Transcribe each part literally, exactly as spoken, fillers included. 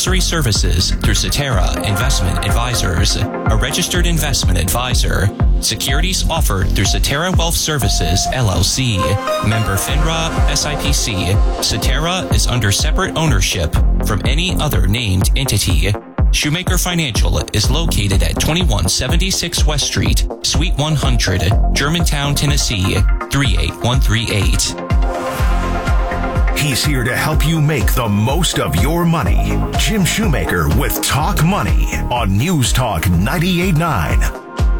advisory services through Cetera Investment Advisors, a registered investment advisor. Securities offered through Cetera Wealth Services, L L C. Member FINRA, S I P C. Cetera is under separate ownership from any other named entity. Shoemaker Financial is located at twenty-one seventy-six West Street, Suite one hundred, Germantown, Tennessee, three eight one three eight. He's here to help you make the most of your money. Jim Shoemaker with Talk Money on News Talk ninety-eight point nine.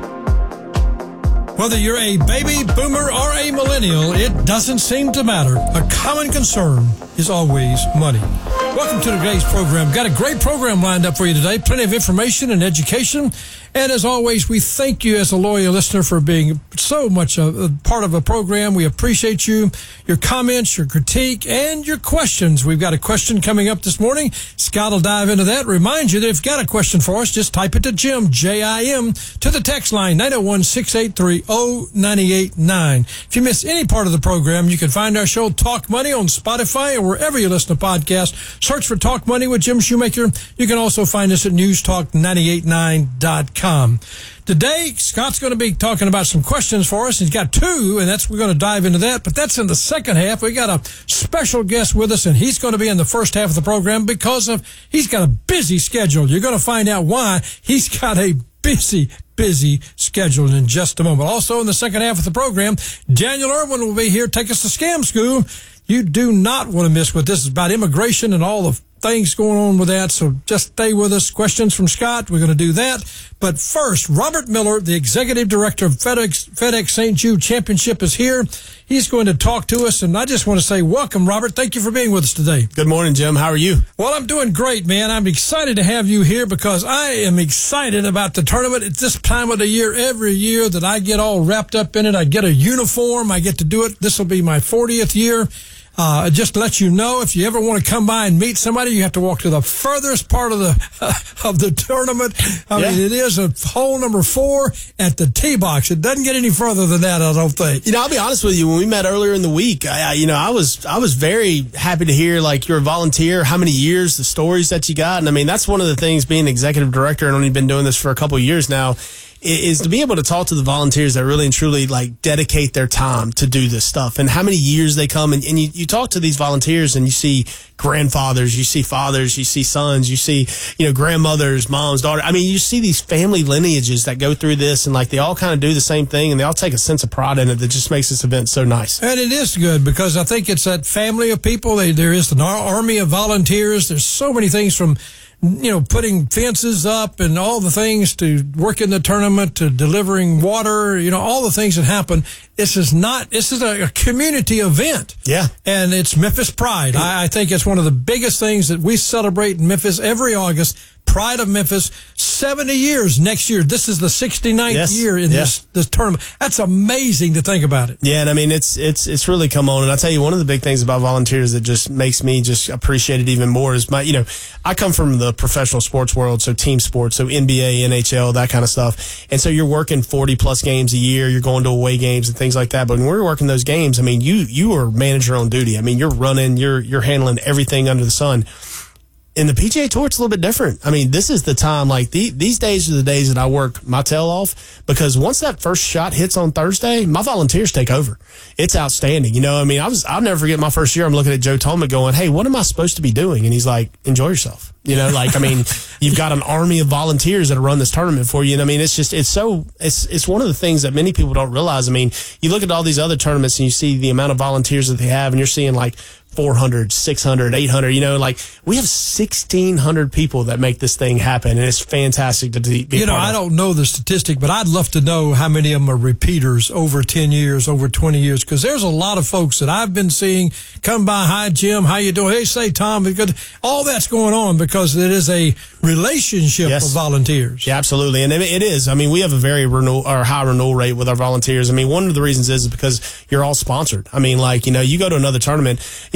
Whether you're a baby boomer or a millennial, it doesn't seem to matter. A common concern is always money. Welcome to today's program. Got a great program lined up for you today. Plenty of information and education. And as always, we thank you as a loyal listener for being so much a, a part of a program. We appreciate you, your comments, your critique, and your questions. We've got a question coming up this morning. Scott will dive into that. Remind you that if you've got a question for us, just type it to Jim, J I M, to the text line, nine oh one, six eight three, oh nine eight nine. If you miss any part of the program, you can find our show, Talk Money, on Spotify or wherever you listen to podcasts. Search for Talk Money with Jim Shoemaker. You can also find us at news talk nine eight nine dot com. Today, Scott's going to be talking about some questions for us. He's got two, and that's we're going to dive into that. But that's in the second half. We got a special guest with us, and he's going to be in the first half of the program because of he's got a busy schedule. You're going to find out why he's got a busy, busy schedule in just a moment. Also, in the second half of the program, Daniel Irwin will be here. Take us to Scam School. You do not want to miss what this is about, immigration and all the things going on with that, so just stay with us. Questions from Scott, we're going to do that. But first, Robert Miller, the Executive Director of FedEx, FedEx Saint Jude Championship, is here. He's going to talk to us, and I just want to say welcome, Robert. Thank you for being with us today. Good morning, Jim. How are you? Well, I'm doing great, man. I'm excited to have you here because I am excited about the tournament. It's this time of the year every year that I get all wrapped up in it. I get a uniform. I get to do it. This will be my fortieth year. Uh, just to let you know, if you ever want to come by and meet somebody, you have to walk to the furthest part of the uh, of the tournament. I yeah. mean, it is a hole number four at the tee box. It doesn't get any further than that, I don't think. You know, I'll be honest with you. When we met earlier in the week, I, I, you know, I was I was very happy to hear like you're a volunteer, how many years, the stories that you got, and I mean that's one of the things being executive director and only been doing this for a couple of years now. Is to be able to talk to the volunteers that really and truly like dedicate their time to do this stuff and how many years they come and, and you, you talk to these volunteers and you see grandfathers, you see fathers, you see sons, you see, you know, grandmothers, moms, daughters. I mean, you see these family lineages that go through this and like they all kind of do the same thing and they all take a sense of pride in it that just makes this event so nice. And it is good because I think it's that family of people. They, there is an army of volunteers. There's so many things from you know, putting fences up and all the things to work in the tournament to delivering water, you know, all the things that happen. This is not, this is a, a community event. Yeah. And it's Memphis Pride. I, I think it's one of the biggest things that we celebrate in Memphis every August. Pride of Memphis, seventy years next year. This is the sixty-ninth yes. year in yeah. this, this tournament. That's amazing to think about it. Yeah, and I mean, it's it's it's really come on. And I'll tell you, one of the big things about volunteers that just makes me just appreciate it even more is my, you know, I come from the professional sports world, so team sports, so N B A, N H L, that kind of stuff. And so you're working forty plus games a year, you're going to away games and things like that. But when we're working those games, I mean, you you are manager on duty. I mean, you're running, you're you're handling everything under the sun. In the P G A Tour, it's a little bit different. I mean, this is the time, like, the, these days are the days that I work my tail off because once that first shot hits on Thursday, my volunteers take over. It's outstanding. You know, I mean, I was, I'll never forget my first year. I'm looking at Joe Tolman going, hey, what am I supposed to be doing? And he's like, enjoy yourself. You know, like, I mean, you've got an army of volunteers that run this tournament for you. And I mean, it's just, it's so, it's, it's one of the things that many people don't realize. I mean, you look at all these other tournaments and you see the amount of volunteers that they have and you're seeing like four hundred, six hundred, eight hundred, you know, like we have sixteen hundred people that make this thing happen. And it's fantastic to be You know, part I of. don't know the statistic, but I'd love to know how many of them are repeaters over ten years, over twenty years, because there's a lot of folks that I've been seeing come by. Hi, Jim. How you doing? Hey, say, Tom. Good. All that's going on because it is a relationship yes. of volunteers. Yeah, absolutely. And it is. I mean, we have a very renewal or high renewal rate with our volunteers. I mean, one of the reasons is because you're all sponsored. I mean, like, you know, you go to another tournament, you know,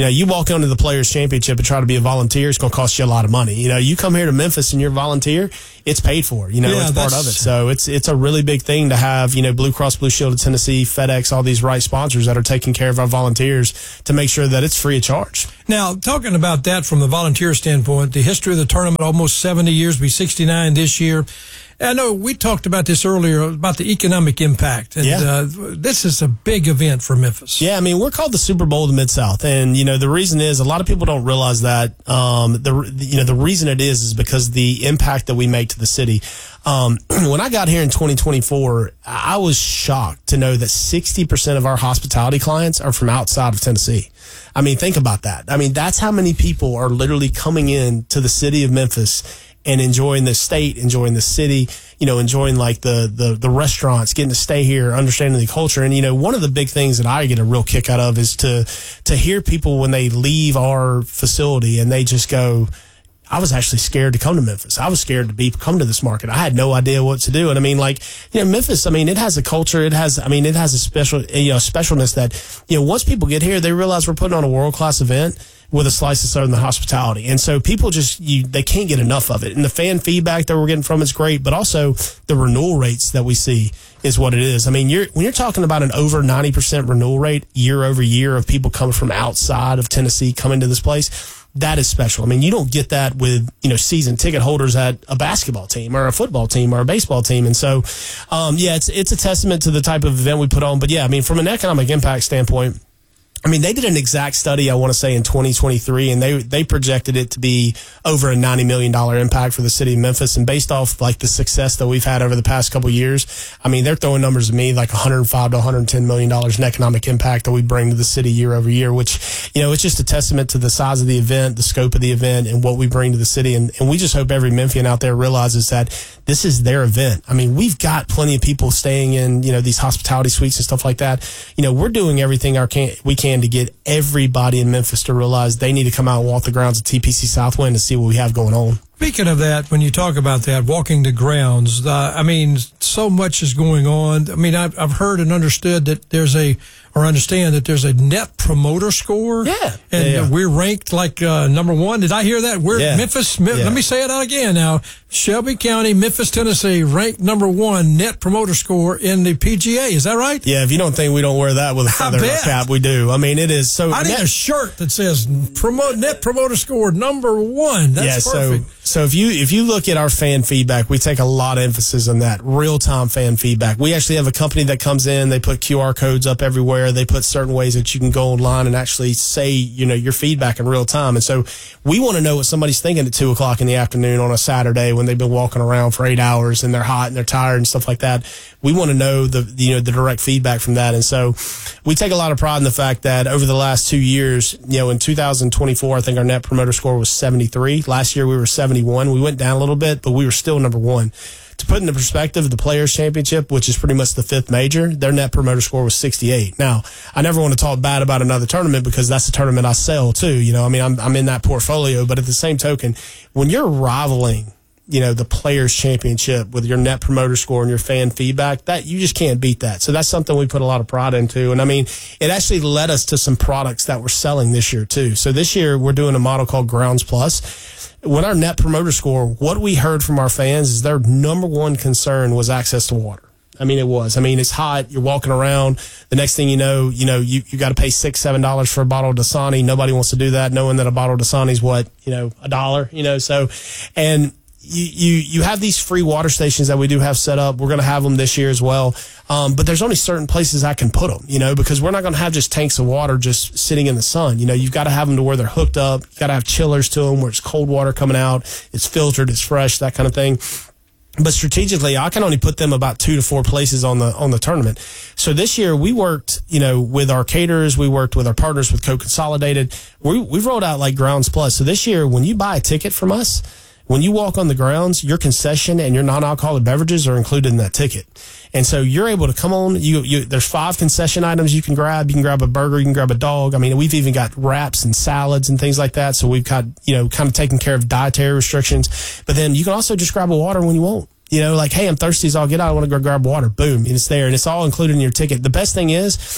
know, you walk into the Players Championship and try to be a volunteer, it's going to cost you a lot of money. You know, you come here to Memphis and you're a volunteer, it's paid for. You know, yeah, it's part of it. So it's it's a really big thing to have, you know, Blue Cross Blue Shield of Tennessee, FedEx, all these right sponsors that are taking care of our volunteers to make sure that it's free of charge. Now, talking about that from the volunteer standpoint, the history of the tournament, almost seventy years, be sixty-nine this year. I know we talked about this earlier about the economic impact, and yeah. uh, this is a big event for Memphis. Yeah, I mean, we're called the Super Bowl of the Mid-South, and you know the reason is a lot of people don't realize that. Um, the you know the reason it is is because the impact that we make to the city. Um, when I got here in twenty twenty-four, I was shocked to know that sixty percent of our hospitality clients are from outside of Tennessee. I mean, think about that. I mean, that's how many people are literally coming in to the city of Memphis and enjoying the state, enjoying the city, you know, enjoying like the, the, the restaurants, getting to stay here, understanding the culture. And, you know, one of the big things that I get a real kick out of is to, to hear people when they leave our facility and they just go, I was actually scared to come to Memphis. I was scared to be come to this market. I had no idea what to do. And I mean, like, you know, Memphis, I mean, it has a culture. It has, I mean, it has a special, you know, specialness that, you know, once people get here, they realize we're putting on a world-class event with a slice of Southern hospitality. And so people just, you, they can't get enough of it. And the fan feedback that we're getting from it's great, but also the renewal rates that we see is what it is. I mean, you're, when you're talking about an over ninety percent renewal rate year over year of people coming from outside of Tennessee coming to this place, that is special. I mean, you don't get that with, you know, season ticket holders at a basketball team or a football team or a baseball team. And so, um, yeah, it's, it's a testament to the type of event we put on. But yeah, I mean, from an economic impact standpoint, I mean, they did an exact study, I want to say, in twenty twenty-three, and they they projected it to be over a ninety million dollars impact for the city of Memphis. And based off, like, the success that we've had over the past couple of years, I mean, they're throwing numbers at me like one hundred five to one hundred ten million dollars in economic impact that we bring to the city year over year, which, you know, it's just a testament to the size of the event, the scope of the event, and what we bring to the city. And, and we just hope every Memphian out there realizes that this is their event. I mean, we've got plenty of people staying in, you know, these hospitality suites and stuff like that. You know, we're doing everything our can, we can to get everybody in Memphis to realize they need to come out and walk the grounds of T P C Southwind to see what we have going on. Speaking of that, when you talk about that, walking the grounds, uh, I mean, so much is going on. I mean, I've, I've heard and understood that there's a, or understand that there's a net promoter score. Yeah. And yeah, yeah. we're ranked like uh, number one. Did I hear that? We're yeah. Memphis. Me- yeah. Let me say it out again now. Shelby County, Memphis, Tennessee, ranked number one net promoter score in the P G A. Is that right? Yeah. If you don't think we don't wear that with a feather in our cap, we do. I mean, it is so. I need net- a shirt that says promote net promoter score number one. That's yeah, perfect. So, so if you if you look at our fan feedback, we take a lot of emphasis on that real time fan feedback. We actually have a company that comes in. They put Q R codes up everywhere. They put certain ways that you can go online and actually say, you know, your feedback in real time. And so we want to know what somebody's thinking at two o'clock in the afternoon on a Saturday when they've been walking around for eight hours and they're hot and they're tired and stuff like that. We want to know the, you know, the direct feedback from that. And so we take a lot of pride in the fact that over the last two years, you know, in two thousand twenty-four, I think our net promoter score was seventy-three. Last year we were seventy-one. We went down a little bit, but we were still number one. To put into perspective, the Players Championship, which is pretty much the fifth major, their net promoter score was sixty-eight. Now, I never want to talk bad about another tournament because that's a tournament I sell too. You know, I mean, I'm, I'm in that portfolio, but at the same token, when you're rivaling, you know, the Players Championship with your net promoter score and your fan feedback, that you just can't beat that. So that's something we put a lot of pride into. And I mean, it actually led us to some products that we're selling this year too. So this year we're doing a model called Grounds Plus. When our net promoter score, what we heard from our fans is their number one concern was access to water. I mean, it was. I mean, it's hot. You're walking around. The next thing you know, you know, you, you got to pay six, seven dollars for a bottle of Dasani. Nobody wants to do that, knowing that a bottle of Dasani is what, you know, a dollar, you know, so, and you, you, you have these free water stations that we do have set up. We're going to have them this year as well. Um, but there's only certain places I can put them, you know, because we're not going to have just tanks of water just sitting in the sun. You know, you've got to have them to where they're hooked up. You've got to have chillers to them where it's cold water coming out. It's filtered. It's fresh, that kind of thing. But strategically, I can only put them about two to four places on the on the tournament. So this year, we worked, you know, with our caterers. We worked with our partners with Co-Consolidated. We, we've rolled out like Grounds Plus. So this year, when you buy a ticket from us, when you walk on the grounds, your concession and your non-alcoholic beverages are included in that ticket. And so you're able to come on. You, you, there's five concession items you can grab. You can grab a burger. You can grab a dog. I mean, we've even got wraps and salads and things like that. So we've got, you know, kind of taking care of dietary restrictions. But then you can also just grab a water when you want. You know, like, hey, I'm thirsty, so I'll get out. I want to go grab water. Boom. And it's there. And it's all included in your ticket. The best thing is,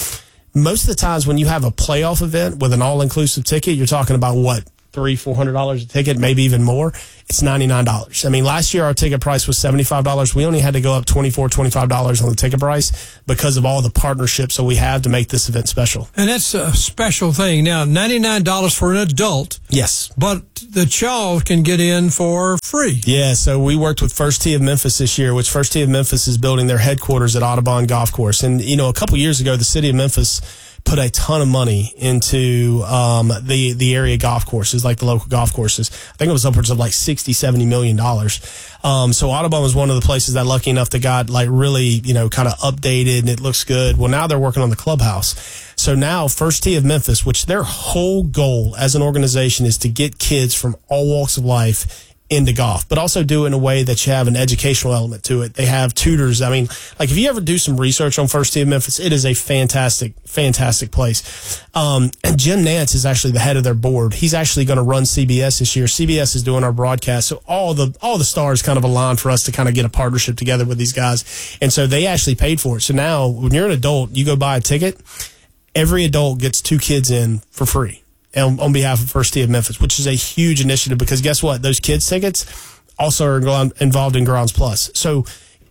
most of the times when you have a playoff event with an all-inclusive ticket, you're talking about what? Three, four hundred dollars a ticket, maybe even more. It's ninety-nine dollars. I mean, last year our ticket price was seventy-five dollars. We only had to go up twenty-four dollars, twenty-five dollars on the ticket price because of all the partnerships that we have to make this event special. And that's a special thing. Now, ninety-nine dollars for an adult. Yes. But the child can get in for free. Yeah, so we worked with First Tee of Memphis this year, which First Tee of Memphis is building their headquarters at Audubon Golf Course. And, you know, a couple years ago, the city of Memphis put a ton of money into um, the the area golf courses, like the local golf courses. I think it was upwards of like sixty, seventy million dollars. Um, so Audubon was one of the places that lucky enough that got like really, you know, kind of updated and it looks good. Well, now they're working on the clubhouse. So now First Tee of Memphis, which their whole goal as an organization is to get kids from all walks of life into golf, but also do it in a way that you have an educational element to it. They have tutors. I mean, like if you ever do some research on First Tee of Memphis, it is a fantastic, fantastic place. Um, and Jim Nance is actually the head of their board. He's actually going to run C B S this year. C B S is doing our broadcast. So all the, all the stars kind of aligned for us to kind of get a partnership together with these guys. And so they actually paid for it. So now when you're an adult, you go buy a ticket, every adult gets two kids in for free. On, on behalf of First Tee of Memphis, which is a huge initiative because guess what? Those kids' tickets also are involved in Grounds Plus. So,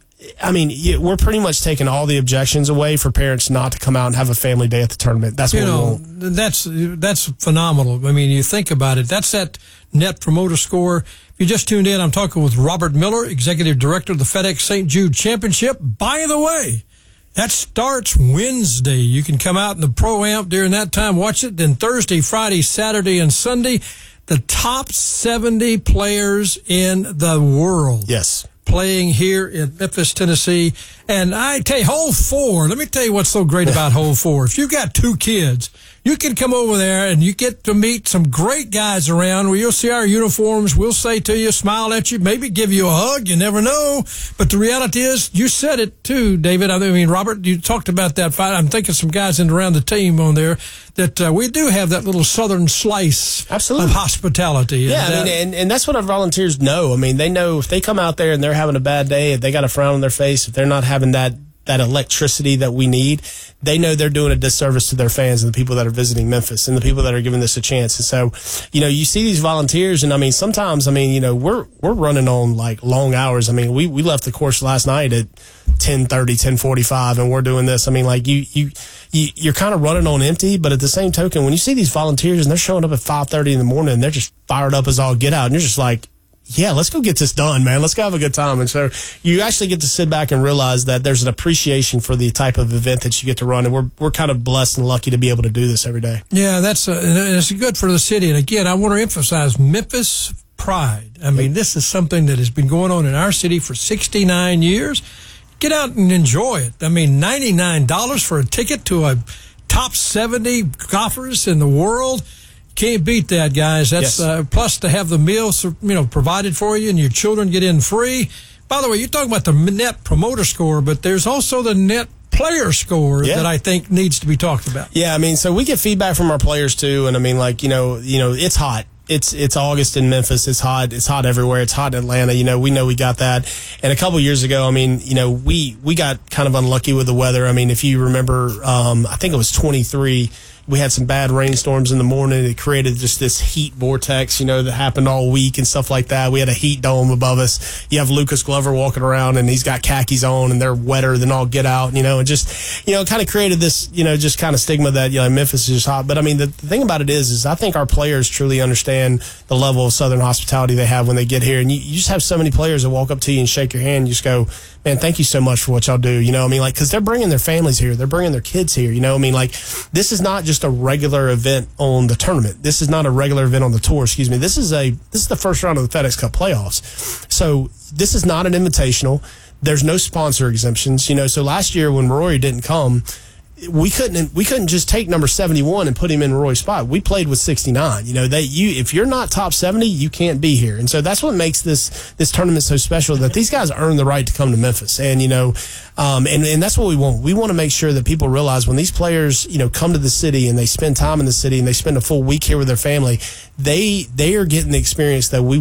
I mean, we're pretty much taking all the objections away for parents not to come out and have a family day at the tournament. That's what you know, we want. That's, that's phenomenal. I mean, you think about it. That's that Net Promoter Score. If you just tuned in, I'm talking with Robert Miller, Executive Director of the FedEx Saint Jude Championship. By the way, that starts Wednesday. You can come out in the Pro-Amp during that time, watch it. Then Thursday, Friday, Saturday, and Sunday, the top seventy players in the world. Yes. Playing here in Memphis, Tennessee. And I tell you, Hole four, let me tell you what's so great about Hole four. If you've got two kids, you can come over there and you get to meet some great guys around where you'll see our uniforms. We'll say to you, smile at you, maybe give you a hug. You never know. But the reality is, you said it too, David. I mean, Robert, you talked about that fight. I'm thinking some guys in around the team on there that uh, we do have that little southern slice Absolutely. of hospitality. Yeah, and, I mean, and, and that's what our volunteers know. I mean, they know if they come out there and they're having a bad day, if they got a frown on their face, if they're not having that that electricity that we need, they know they're doing a disservice to their fans and the people that are visiting Memphis and the people that are giving this a chance. And so, you know, you see these volunteers, and I mean, sometimes, I mean, you know, we're we're running on like long hours. I mean, we, we left the course last night at ten thirty, ten forty-five, and we're doing this. I mean, like you you, you you're kind of running on empty, but at the same token, when you see these volunteers and they're showing up at five thirty in the morning and they're just fired up as all get out, and you're just like, yeah, let's go get this done, man. Let's go have a good time. And so you actually get to sit back and realize that there's an appreciation for the type of event that you get to run. And we're we're kind of blessed and lucky to be able to do this every day. Yeah, that's uh, it's good for the city. And again, I want to emphasize Memphis pride. I mean, this is something that has been going on in our city for sixty-nine years. Get out and enjoy it. I mean, ninety-nine dollars for a ticket to a top seventy golfers in the world. Can't beat that, guys. That's yes. uh, plus to have the meals, you know, provided for you, and your children get in free. By the way, you're talking about the Net Promoter Score, but there's also the Net Player Score yeah. that I think needs to be talked about. Yeah, I mean, so we get feedback from our players too, and I mean, like you know, you know, it's hot. It's it's August in Memphis. It's hot. It's hot everywhere. It's hot in Atlanta. You know, we know we got that. And a couple years ago, I mean, you know, we we got kind of unlucky with the weather. I mean, if you remember, um, I think it was twenty-three. We had some bad rainstorms in the morning. It created just this heat vortex, you know, that happened all week and stuff like that. We had a heat dome above us. You have Lucas Glover walking around, and he's got khakis on, and they're wetter than all get out, you know, and just, you know, kind of created this, you know, just kind of stigma that, you know, Memphis is just hot. But, I mean, the, the thing about it is, is I think our players truly understand the level of Southern hospitality they have when they get here. And you, you just have so many players that walk up to you and shake your hand and you just go, man, thank you so much for what y'all do. You know, I mean, like, because they're bringing their families here. They're bringing their kids here. You know, I mean, like, this is not just a regular event on the tournament. This is not a regular event on the tour, excuse me. This is a this is the first round of the FedEx Cup playoffs. So this is not an invitational. There's no sponsor exemptions. You know, so last year when Rory didn't come, we couldn't we couldn't just take number seventy-one and put him in Roy's spot. We played with sixty-nine. You know, that you if you're not top seventy, you can't be here. And so that's what makes this this tournament so special, that these guys earn the right to come to Memphis. And you know, um, and and that's what we want. We want to make sure that people realize when these players, you know, come to the city and they spend time in the city and they spend a full week here with their family, they they are getting the experience that we want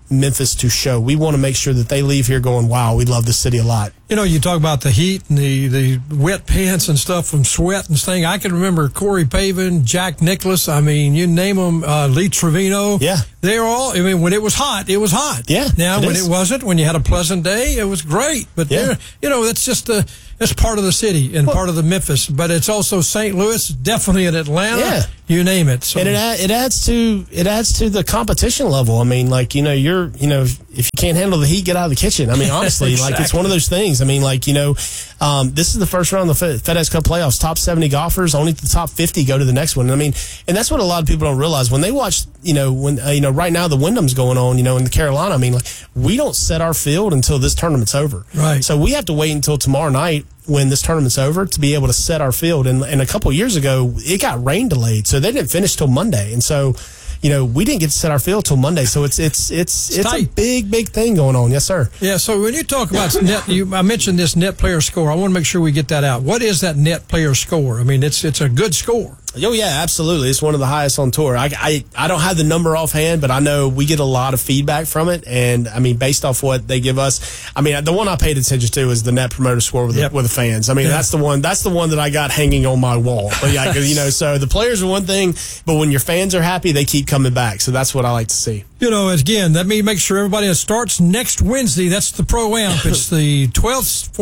Memphis to show. We want to make sure that they leave here going, wow, we love this city a lot. You know, you talk about the heat and the, the wet pants and stuff from sweat and thing. I can remember Corey Pavin, Jack Nicklaus. I mean, you name them, uh, Lee Trevino. Yeah. They're all, I mean, when it was hot, it was hot. Yeah. Now, it when is. it wasn't, when you had a pleasant day, it was great. But, Yeah. you know, that's just a, that's part of the city and Well, part of the Memphis. But it's also Saint Louis, definitely in Atlanta. Yeah. You name it. So. And it add, it adds to it adds to the competition level. I mean, like, you know, you're you know if, if you can't handle the heat, get out of the kitchen. I mean, honestly, Exactly. like it's one of those things. I mean, like, you know, um, this is the first round of the Fed- FedEx Cup playoffs. Top seventy golfers, only the top fifty go to the next one. I mean, and that's what a lot of people don't realize when they watch. You know, when uh, you know right now the Wyndham's going on. You know, in the Carolina. I mean, like we don't set our field until this tournament's over. Right. So we have to wait until tomorrow night when this tournament's over to be able to set our field. And, and a couple of years ago, it got rain delayed, so they didn't finish till Monday. And so, you know, we didn't get to set our field till Monday. So it's it's it's it's, tight. a big big thing going on. Yes, sir. Yeah, so when you talk about net, you, I mentioned this net player score. I want to make sure we get that out. What is that net player score? I mean, it's it's a good score. Oh, yeah, absolutely. It's one of the highest on tour. I, I, I don't have the number offhand, but I know we get a lot of feedback from it. And, I mean, based off what they give us, I mean, the one I paid attention to is the net promoter score with, Yep. the, with the fans. I mean, Yeah. that's the one That's the one that I got hanging on my wall. But yeah, 'cause, you know, so the players are one thing, but when your fans are happy, they keep coming back. So that's what I like to see. You know, again, let me make sure everybody, it starts next Wednesday. That's the Pro Amp. It's the twelfth,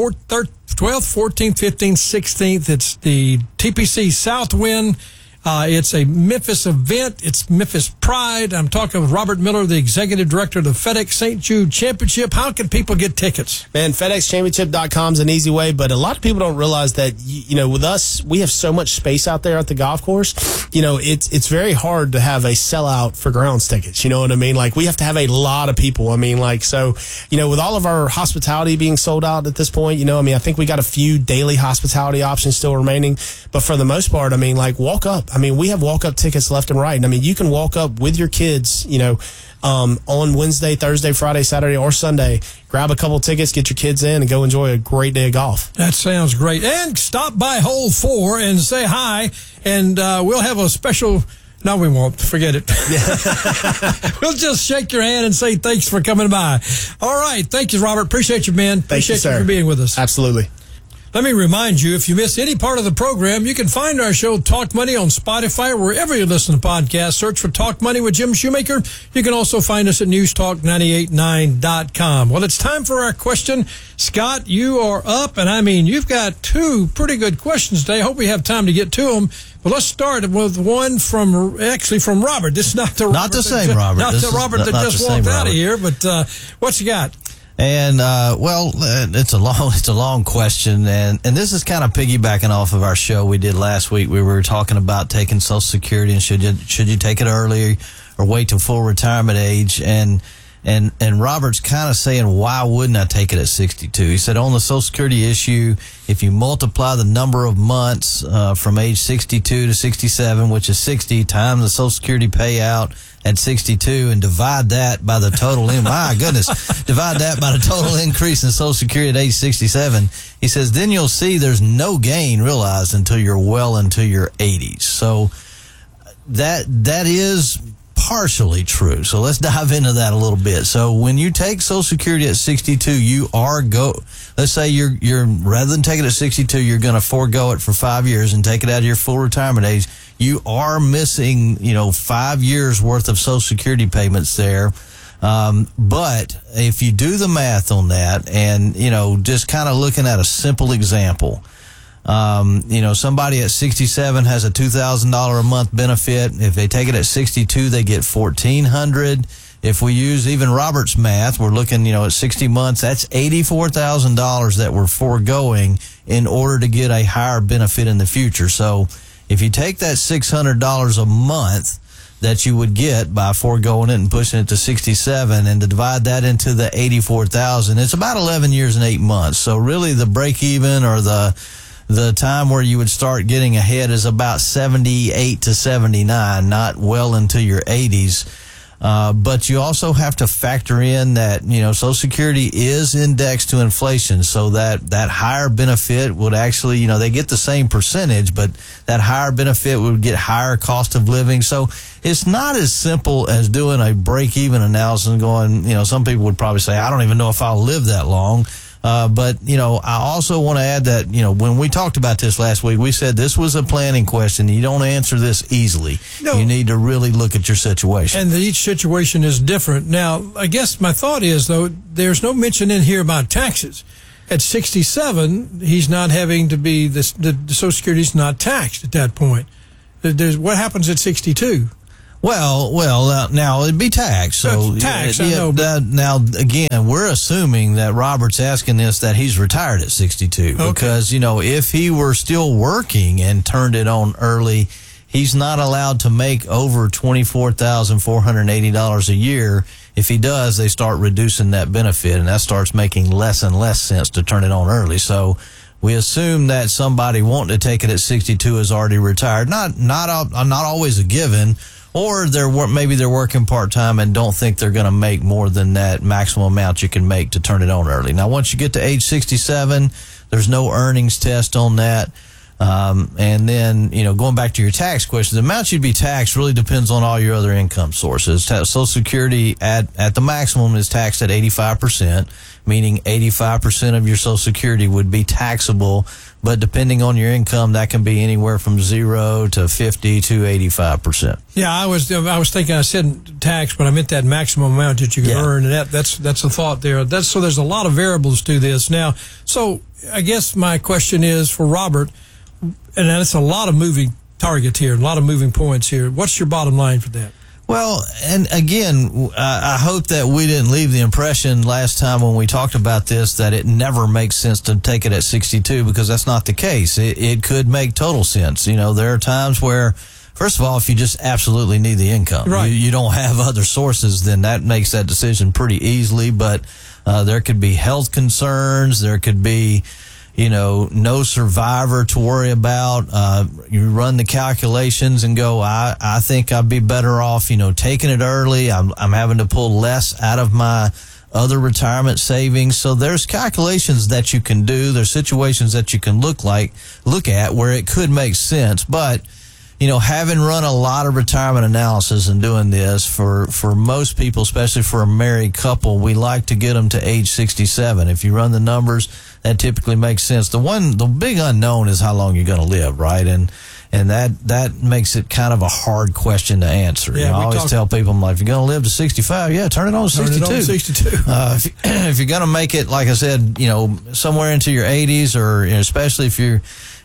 fourteenth, fifteenth, sixteenth. It's the T P C Southwind. Uh, it's a Memphis event. It's Memphis Pride. I'm talking with Robert Miller, the executive director of the FedEx Saint Jude Championship. How can people get tickets? Man, FedEx Championship dot com is an easy way, but a lot of people don't realize that, you, you know, with us, we have so much space out there at the golf course. You know, it's it's very hard to have a sellout for grounds tickets. You know what I mean? Like, we have to have a lot of people. I mean, like, so, you know, with all of our hospitality being sold out at this point, you know, I mean, I think we got a few daily hospitality options still remaining, but for the most part, I mean, like, walk up. I mean, we have walk-up tickets left and right. And I mean, you can walk up with your kids, you know, um, on Wednesday, Thursday, Friday, Saturday, or Sunday. Grab a couple tickets, get your kids in, and go enjoy a great day of golf. That sounds great. And stop by Hole four and say hi, and uh, we'll have a special... No, we won't. Forget it. We'll just shake your hand and say thanks for coming by. All right. Thank you, Robert. Appreciate you, man. Thank you, Appreciate sir. you for being with us. Absolutely. Let me remind you, if you miss any part of the program, you can find our show Talk Money on Spotify, wherever you listen to podcasts. Search for Talk Money with Jim Shoemaker. You can also find us at news talk nine eight nine dot com. Well, it's time for our question. Scott, you are up, and I mean, you've got two pretty good questions today. I hope we have time to get to them. But let's start with one from, actually from Robert. This is not the Not Robert the that same ju- Robert. Not This the is Robert not- that not just the same walked out of Robert. here, but uh, what you got? And uh, well, uh, it's a long, it's a long question, and and this is kind of piggybacking off of our show we did last week. We were talking about taking Social Security and should you should you take it early or wait till full retirement age, and and and Robert's kind of saying, why wouldn't I take it at sixty-two? He said on the Social Security issue, if you multiply the number of months uh, from age sixty-two to sixty-seven, which is sixty, times the Social Security payout at sixty-two, and divide that by the total in my goodness, divide that by the total increase in Social Security at age sixty-seven. He says then you'll see there's no gain realized until you're well into your eighties. So that that is partially true. So let's dive into that a little bit. So when you take Social Security at sixty-two, you are go. Let's say you're you're rather than take it at sixty-two, you're going to forego it for five years and take it out of your full retirement age. You are missing, you know, five years worth of Social Security payments there. Um, but if you do the math on that, and you know, just kind of looking at a simple example. Um, you know, somebody at sixty-seven has a two thousand dollars a month benefit. If they take it at sixty-two, they get fourteen hundred dollars. If we use even Robert's math, we're looking, you know, at sixty months, that's eighty-four thousand dollars that we're foregoing in order to get a higher benefit in the future. So if you take that six hundred dollars a month that you would get by foregoing it and pushing it to sixty-seven and to divide that into the eighty-four thousand, it's about eleven years and eight months. So really the break even or the The time where you would start getting ahead is about seventy-eight to seventy-nine, not well into your eighties. Uh, but you also have to factor in that, you know, Social Security is indexed to inflation. So that, that higher benefit would actually, you know, they get the same percentage, but that higher benefit would get higher cost of living. So it's not as simple as doing a break-even analysis and going, you know, some people would probably say, I don't even know if I'll live that long. Uh, but, you know, I also want to add that, you know, when we talked about this last week, we said this was a planning question. You don't answer this easily. No. You need to really look at your situation. And the, each situation is different. Now, I guess my thought is, though, there's no mention in here about taxes. At sixty-seven, he's not having to be, the, the, the Social Security is not taxed at that point. There's, what happens at sixty-two? Well, well, uh, now it'd be taxed. So tax, yeah, I know, that, now again, we're assuming that Robert's asking this that he's retired at sixty-two, okay. Because you know if he were still working and turned it on early, he's not allowed to make over twenty-four thousand four hundred eighty dollars a year. If he does, they start reducing that benefit, and that starts making less and less sense to turn it on early. So we assume that somebody wanting to take it at sixty-two is already retired. Not not not always a given. Or they're maybe they're working part-time and don't think they're going to make more than that maximum amount you can make to turn it on early. Now, once you get to age sixty-seven, there's no earnings test on that. Um, and then, you know, going back to your tax question, the amount you'd be taxed really depends on all your other income sources. Social Security at, at the maximum is taxed at eighty-five percent, meaning eighty-five percent of your Social Security would be taxable. But depending on your income, that can be anywhere from zero to fifty to eighty-five percent. Yeah, I was I was thinking I said tax, but I meant that maximum amount that you can yeah. earn, and that, that's that's the thought there. That's so there's a lot of variables to this now. So I guess my question is for Robert, and that's a lot of moving targets here, a lot of moving points here. What's your bottom line for that? Well, and again, I hope that we didn't leave the impression last time when we talked about this that it never makes sense to take it at sixty-two, because that's not the case. It, it could make total sense. You know, there are times where, first of all, if you just absolutely need the income, right. you, you don't have other sources, then that makes that decision pretty easily. But uh, there could be health concerns. There could be, you know, no survivor to worry about. Uh, you run the calculations and go, I, I think I'd be better off, you know, taking it early. I'm, I'm having to pull less out of my other retirement savings. So there's calculations that you can do. There's situations that you can look like, look at where it could make sense. But, you know, having run a lot of retirement analysis and doing this for, for most people, especially for a married couple, we like to get them to age sixty-seven. If you run the numbers, that typically makes sense. The one, the big unknown is how long you're going to live, right? And, and that, that makes it kind of a hard question to answer. Yeah, you know, I always talk- tell people, I'm like, if you're going to live to sixty-five, yeah, turn it on to turn sixty-two. It on to sixty-two. Uh, if, you, if you're going to make it, like I said, you know, somewhere into your eighties, or you know, especially if you're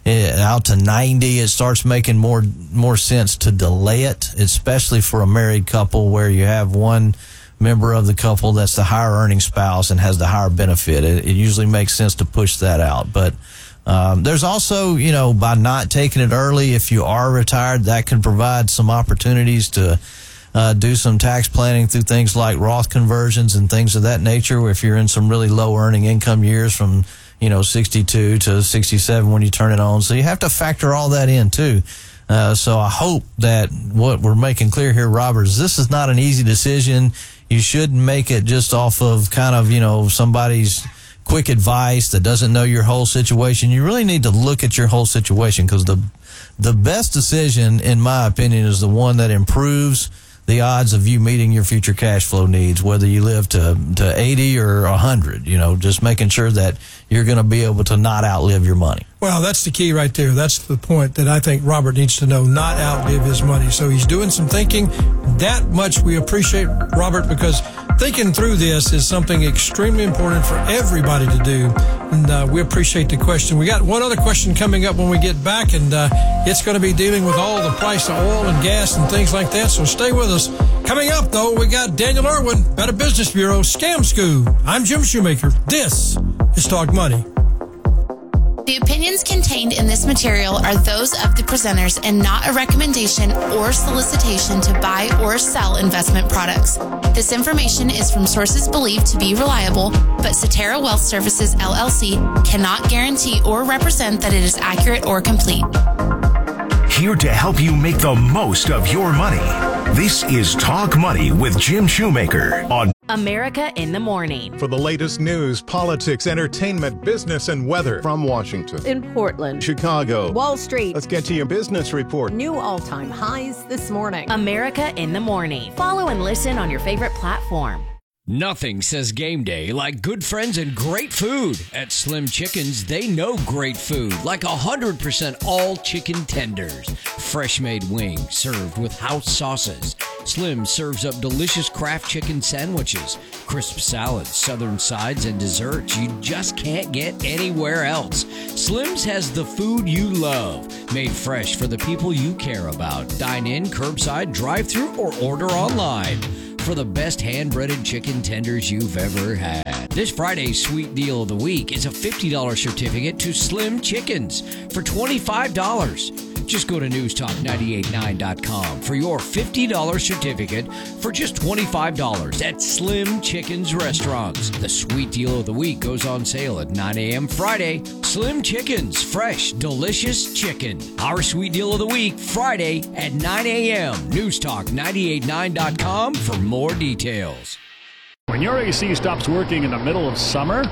out to ninety, it starts making more more sense to delay it, especially for a married couple where you have one member of the couple that's the higher earning spouse and has the higher benefit. It, it usually makes sense to push that out. But um, there's also, you know, by not taking it early, if you are retired, that can provide some opportunities to uh, do some tax planning through things like Roth conversions and things of that nature, if you're in some really low earning income years from, you know, sixty-two to sixty-seven when you turn it on. So you have to factor all that in too. Uh, so I hope that what we're making clear here, Robert, is this is not an easy decision. You shouldn't make it just off of kind of, you know, somebody's quick advice that doesn't know your whole situation. You really need to look at your whole situation, because the, the best decision, in my opinion, is the one that improves the odds of you meeting your future cash flow needs, whether you live to, to eighty or one hundred, you know, just making sure that you're going to be able to not outlive your money. Well, that's the key right there. That's the point that I think Robert needs to know, not outlive his money. So he's doing some thinking. That much we appreciate, Robert, because thinking through this is something extremely important for everybody to do. And uh, we appreciate the question. We got one other question coming up when we get back, and uh, it's going to be dealing with all the price of oil and gas and things like that. So stay with us. Coming up, though, we got Daniel Irwin, Better Business Bureau, Scam School. I'm Jim Shoemaker. This is Talk Money. The opinions contained in this material are those of the presenters and not a recommendation or solicitation to buy or sell investment products. This information is from sources believed to be reliable, but Cetera Wealth Services, L L C, cannot guarantee or represent that it is accurate or complete. Here to help you make the most of your money. This is Talk Money with Jim Shoemaker on America in the Morning. For the latest news, politics, entertainment, business, and weather. From Washington, in Portland, Chicago, Wall Street. Let's get to your business report. New all-time highs this morning. America in the Morning. Follow and listen on your favorite platform. Nothing says game day like good friends and great food. At Slim Chickens, they know great food, like one hundred percent all chicken tenders. Fresh-made wings served with house sauces. Slim serves up delicious Kraft chicken sandwiches, crisp salads, southern sides, and desserts you just can't get anywhere else. Slim's has the food you love, made fresh for the people you care about. Dine in, curbside, drive-thru, or order online for the best hand-breaded chicken tenders you've ever had. This Friday's sweet deal of the week is a fifty dollars certificate to Slim Chickens for twenty-five dollars. Just go to news talk nine eight nine dot com for your fifty dollars certificate for just twenty-five dollars at Slim Chickens Restaurants. The sweet deal of the week goes on sale at nine a.m. Friday. Slim Chickens, fresh, delicious chicken. Our sweet deal of the week, Friday at nine a.m. news talk nine eight nine dot com for more details. When your A C stops working in the middle of summer,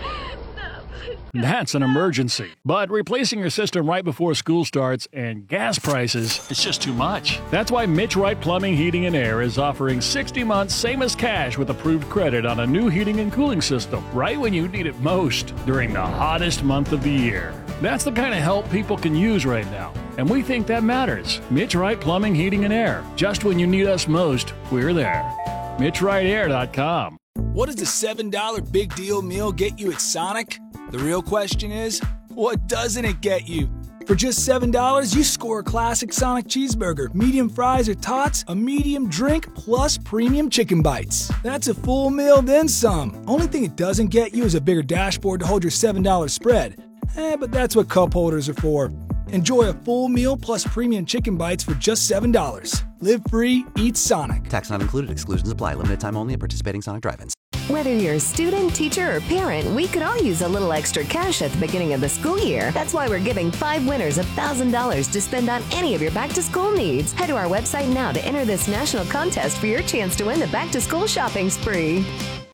that's an emergency. But replacing your system right before school starts and gas prices, it's just too much. That's why Mitch Wright Plumbing, Heating, and Air is offering sixty months same as cash with approved credit on a new heating and cooling system right when you need it most during the hottest month of the year. That's the kind of help people can use right now. And we think that matters. Mitch Wright Plumbing, Heating, and Air. Just when you need us most, we're there. Mitch Wright Air dot com. What does a seven dollar big deal meal get you at Sonic? The real question is, what doesn't it get you? For just seven dollars, you score a classic Sonic cheeseburger, medium fries or tots, a medium drink, plus premium chicken bites. That's a full meal, then some. Only thing it doesn't get you is a bigger dashboard to hold your seven dollar spread. Eh, but that's what cup holders are for. Enjoy a full meal plus premium chicken bites for just seven dollars. Live free, eat Sonic. Tax not included. Exclusions apply. Limited time only at participating Sonic drive-ins. Whether you're a student, teacher, or parent, we could all use a little extra cash at the beginning of the school year. That's why we're giving five winners one thousand dollars to spend on any of your back-to-school needs. Head to our website now to enter this national contest for your chance to win the back-to-school shopping spree.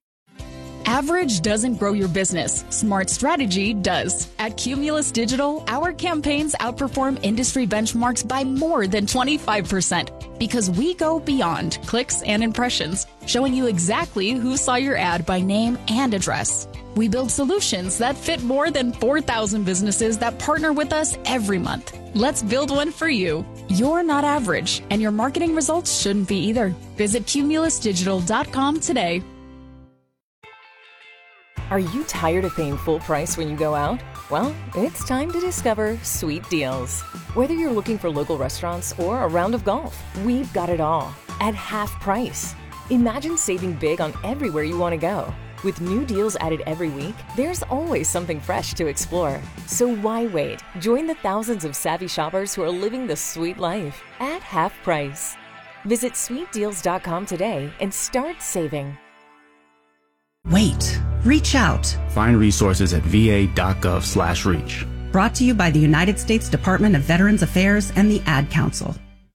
Average doesn't grow your business. Smart strategy does. At Cumulus Digital, our campaigns outperform industry benchmarks by more than twenty-five percent because we go beyond clicks and impressions, showing you exactly who saw your ad by name and address. We build solutions that fit more than four thousand businesses that partner with us every month. Let's build one for you. You're not average, and your marketing results shouldn't be either. Visit cumulus digital dot com today. Are you tired of paying full price when you go out? Well, it's time to discover Sweet Deals. Whether you're looking for local restaurants or a round of golf, we've got it all at half price. Imagine saving big on everywhere you want to go. With new deals added every week, there's always something fresh to explore. So why wait? Join the thousands of savvy shoppers who are living the sweet life at half price. Visit sweet deals dot com today and start saving. Wait. Reach out. Find resources at v a dot gov slash reach. Brought to you by the United States Department of Veterans Affairs and the Ad Council.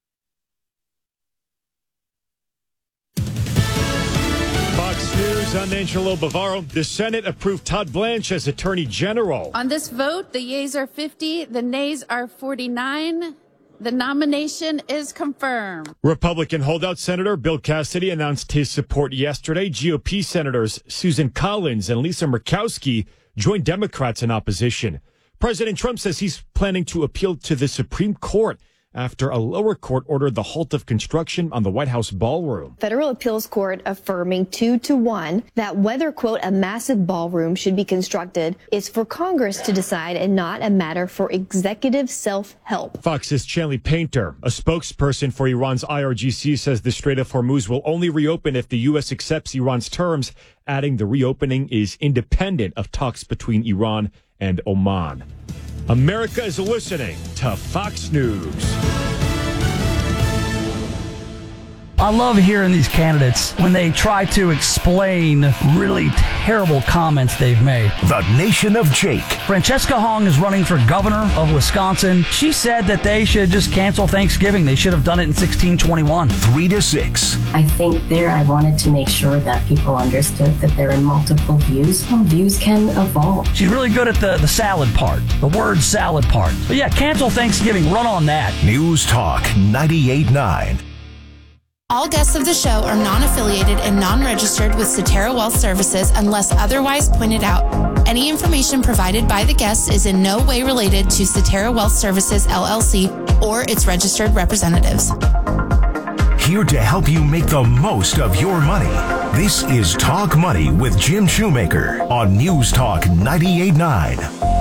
Fox News, I'm Angelo Bavaro. The Senate approved Todd Blanche as Attorney General. On this vote, the yeas are fifty, the nays are forty-nine. The nomination is confirmed. Republican holdout Senator Bill Cassidy announced his support yesterday. G O P Senators Susan Collins and Lisa Murkowski joined Democrats in opposition. President Trump says he's planning to appeal to the Supreme Court after a lower court ordered the halt of construction on the White House ballroom. Federal appeals court affirming two to one that whether, quote, a massive ballroom should be constructed is for Congress to decide and not a matter for executive self-help. Fox's Chanley Painter, a spokesperson for Iran's I R G C, says the Strait of Hormuz will only reopen if the U S accepts Iran's terms, adding the reopening is independent of talks between Iran and Oman. America is listening to Fox News. I love hearing these candidates when they try to explain really terrible comments they've made. The Nation of Jake. Francesca Hong is running for governor of Wisconsin. She said that they should just cancel Thanksgiving. They should have done it in sixteen twenty-one. Three to six. I think there I wanted to make sure that people understood that there are multiple views. Well, views can evolve. She's really good at the, the salad part, the word salad part. But yeah, cancel Thanksgiving. Run on that. News Talk ninety-eight point nine. All guests of the show are non-affiliated and non-registered with Cetera Wealth Services unless otherwise pointed out. Any information provided by the guests is in no way related to Cetera Wealth Services, L L C, or its registered representatives. Here to help you make the most of your money. This is Talk Money with Jim Shoemaker on News Talk ninety-eight point nine.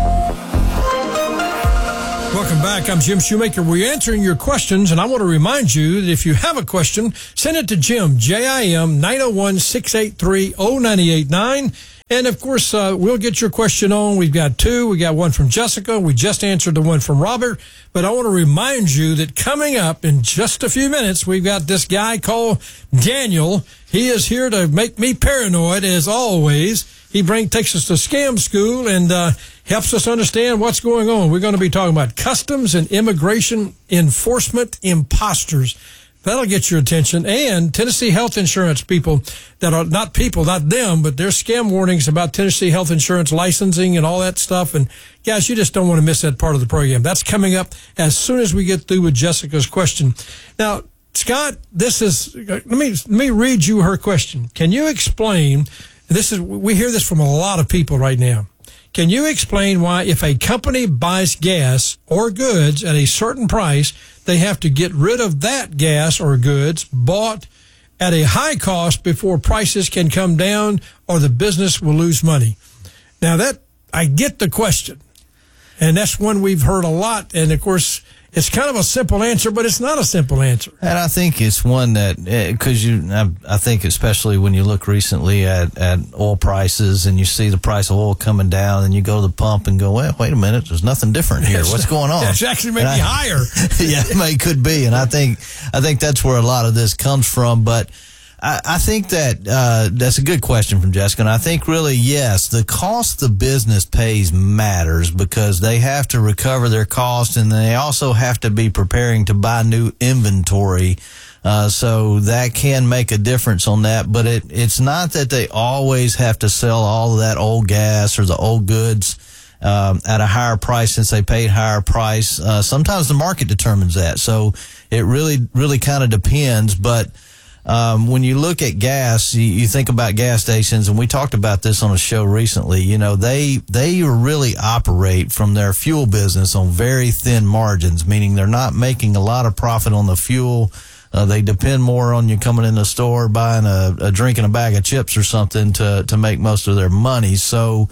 Welcome back. I'm Jim Shoemaker. We're answering your questions, and I want to remind you that if you have a question, send it to Jim, J I M, nine oh one, six eight three, oh nine eight nine. And, of course, uh, we'll get your question on. We've got two. We got one from Jessica. We just answered the one from Robert. But I want to remind you that coming up in just a few minutes, we've got this guy called Daniel. He is here to make me paranoid, as always. He bring, takes us to scam school and uh, helps us understand what's going on. We're going to be talking about customs and immigration enforcement imposters. That'll get your attention. And Tennessee health insurance people that are not people, not them, but there's scam warnings about Tennessee health insurance licensing and all that stuff. And guys, you just don't want to miss that part of the program. That's coming up as soon as we get through with Jessica's question. Now, Scott, this is, let me, let me read you her question. Can you explain, this is, we hear this from a lot of people right now. Can you explain why if a company buys gas or goods at a certain price, they have to get rid of that gas or goods bought at a high cost before prices can come down or the business will lose money? Now that, I get the question, and that's one we've heard a lot. And of course, it's kind of a simple answer, but it's not a simple answer. And I think it's one that, because you, I, I think especially when you look recently at, at oil prices and you see the price of oil coming down and you go to the pump and go, well, wait a minute, there's nothing different here. What's going on? It's actually maybe I, higher. Yeah, it may, could be. And I think, I think that's where a lot of this comes from. But I, I think that uh, that's a good question from Jessica. And I think really, yes, the cost the business pays matters because they have to recover their cost and they also have to be preparing to buy new inventory. Uh, so that can make a difference on that. But it, it's not that they always have to sell all of that old gas or the old goods um, at a higher price since they paid higher price. Uh, sometimes the market determines that. So it really, really kind of depends. But Um, when you look at gas, you, you think about gas stations, and we talked about this on a show recently. You know, they they really operate from their fuel business on very thin margins, meaning they're not making a lot of profit on the fuel. Uh, they depend more on you coming in the store, buying a, a drink and a bag of chips or something to to make most of their money. So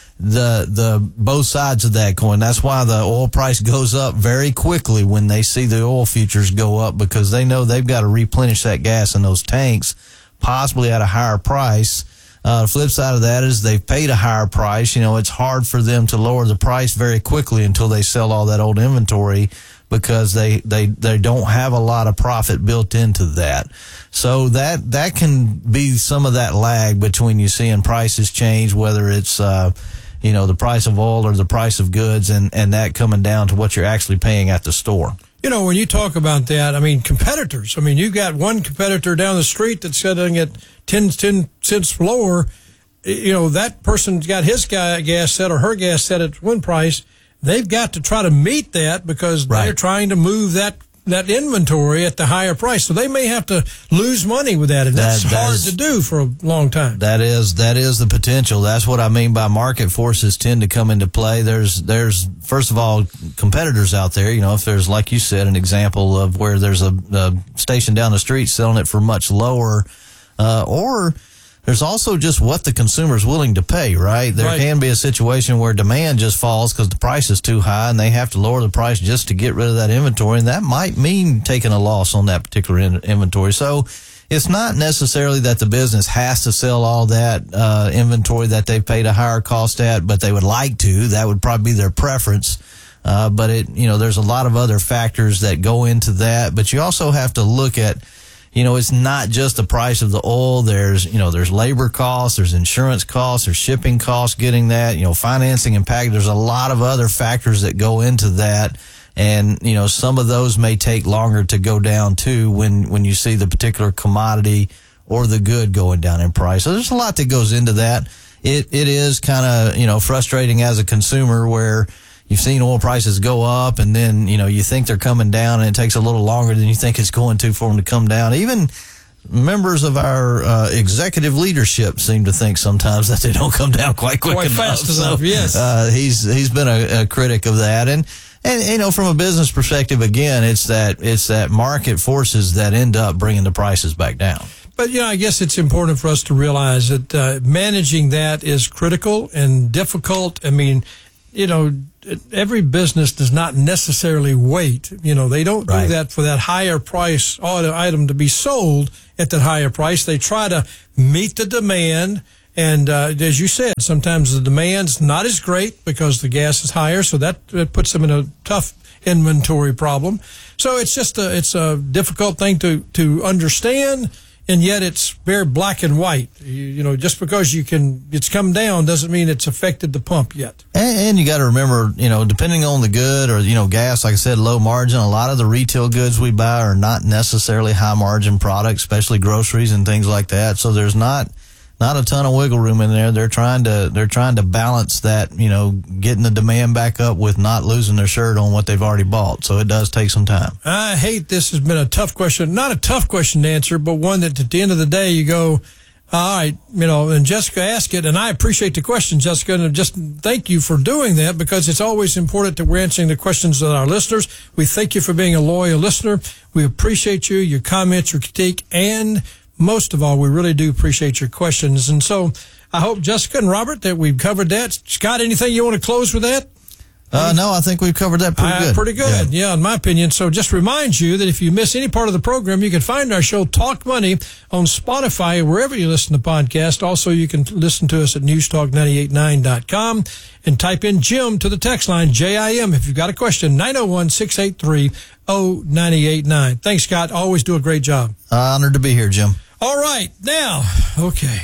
the the both sides of that coin. That's why the oil price goes up very quickly when they see the oil futures go up, because they know they've got to replenish that gas in those tanks, possibly at a higher price. Uh, the flip side of that is they've paid a higher price. You know, it's hard for them to lower the price very quickly until they sell all that old inventory, because they, they, they don't have a lot of profit built into that. So that, that can be some of that lag between you seeing prices change, whether it's, uh, you know, the price of oil or the price of goods, and, and that coming down to what you're actually paying at the store. You know, when you talk about that, I mean, competitors, I mean, you got one competitor down the street that's selling it ten, ten cents lower. You know, that person's got his gas set or her gas set at one price. They've got to try to meet that because right. they're trying to move that that inventory at the higher price. So they may have to lose money with that, and that's that, that hard is, to do for a long time. That is that is the potential. That's what I mean by market forces tend to come into play. There's there's first of all competitors out there. You know, if there's, like you said, an example of where there's a, a station down the street selling it for much lower, uh, or there's also just what the consumer is willing to pay, right? There right. can be a situation where demand just falls because the price is too high and they have to lower the price just to get rid of that inventory, and that might mean taking a loss on that particular in- inventory. So it's not necessarily that the business has to sell all that uh, inventory that they've paid a higher cost at, but they would like to. That would probably be their preference. Uh, but it, you know, there's a lot of other factors that go into that, but you also have to look at, you know, it's not just the price of the oil. There's, you know, there's labor costs, there's insurance costs, there's shipping costs getting that, you know, financing and packaging. There's a lot of other factors that go into that. And, you know, some of those may take longer to go down too when, when you see the particular commodity or the good going down in price. So there's a lot that goes into that. It, it is kind of, you know, frustrating as a consumer where you've seen oil prices go up and then, you know, you think they're coming down and it takes a little longer than you think it's going to for them to come down. Even members of our uh, executive leadership seem to think sometimes that they don't come down quite quick quite enough. fast enough, so, yes. Uh, he's, he's been a, a critic of that. And, and, you know, from a business perspective, again, it's that, it's that market forces that end up bringing the prices back down. But, you know, I guess it's important for us to realize that uh, managing that is critical and difficult. I mean, you know, every business does not necessarily wait. You know, they don't right. do that for that higher price item to be sold at that higher price. They try to meet the demand. And uh, as you said, sometimes the demand's not as great because the gas is higher. So that, that puts them in a tough inventory problem. So it's just a, it's a difficult thing to, to understand. And yet it's very black and white. You, you know, just because you can, it's come down doesn't mean it's affected the pump yet. And, and you got to remember, you know, depending on the good or, you know, gas, like I said, low margin, a lot of the retail goods we buy are not necessarily high margin products, especially groceries and things like that. So there's not, not a ton of wiggle room in there. They're trying to, they're trying to balance that, you know, getting the demand back up with not losing their shirt on what they've already bought. So it does take some time. I hate this has been a tough question, not a tough question to answer, but one that at the end of the day you go, all right, you know, and Jessica asked it, and I appreciate the question, Jessica, and just thank you for doing that because it's always important that we're answering the questions of our listeners. We thank you for being a loyal listener. We appreciate you, your comments, your critique, and most of all, we really do appreciate your questions. And so I hope, Jessica and Robert, that we've covered that. Scott, anything you want to close with that? Uh, no, I think we've covered that pretty uh, good. Pretty good, yeah. yeah, in my opinion. So just remind you that if you miss any part of the program, you can find our show Talk Money on Spotify, wherever you listen to podcasts. Also, you can listen to us at news talk nine eight nine dot com and type in Jim to the text line, J I M, if you've got a question, nine oh one, six eight three, oh nine eight nine. Thanks, Scott. Always do a great job. Uh, honored to be here, Jim. All right, now, okay.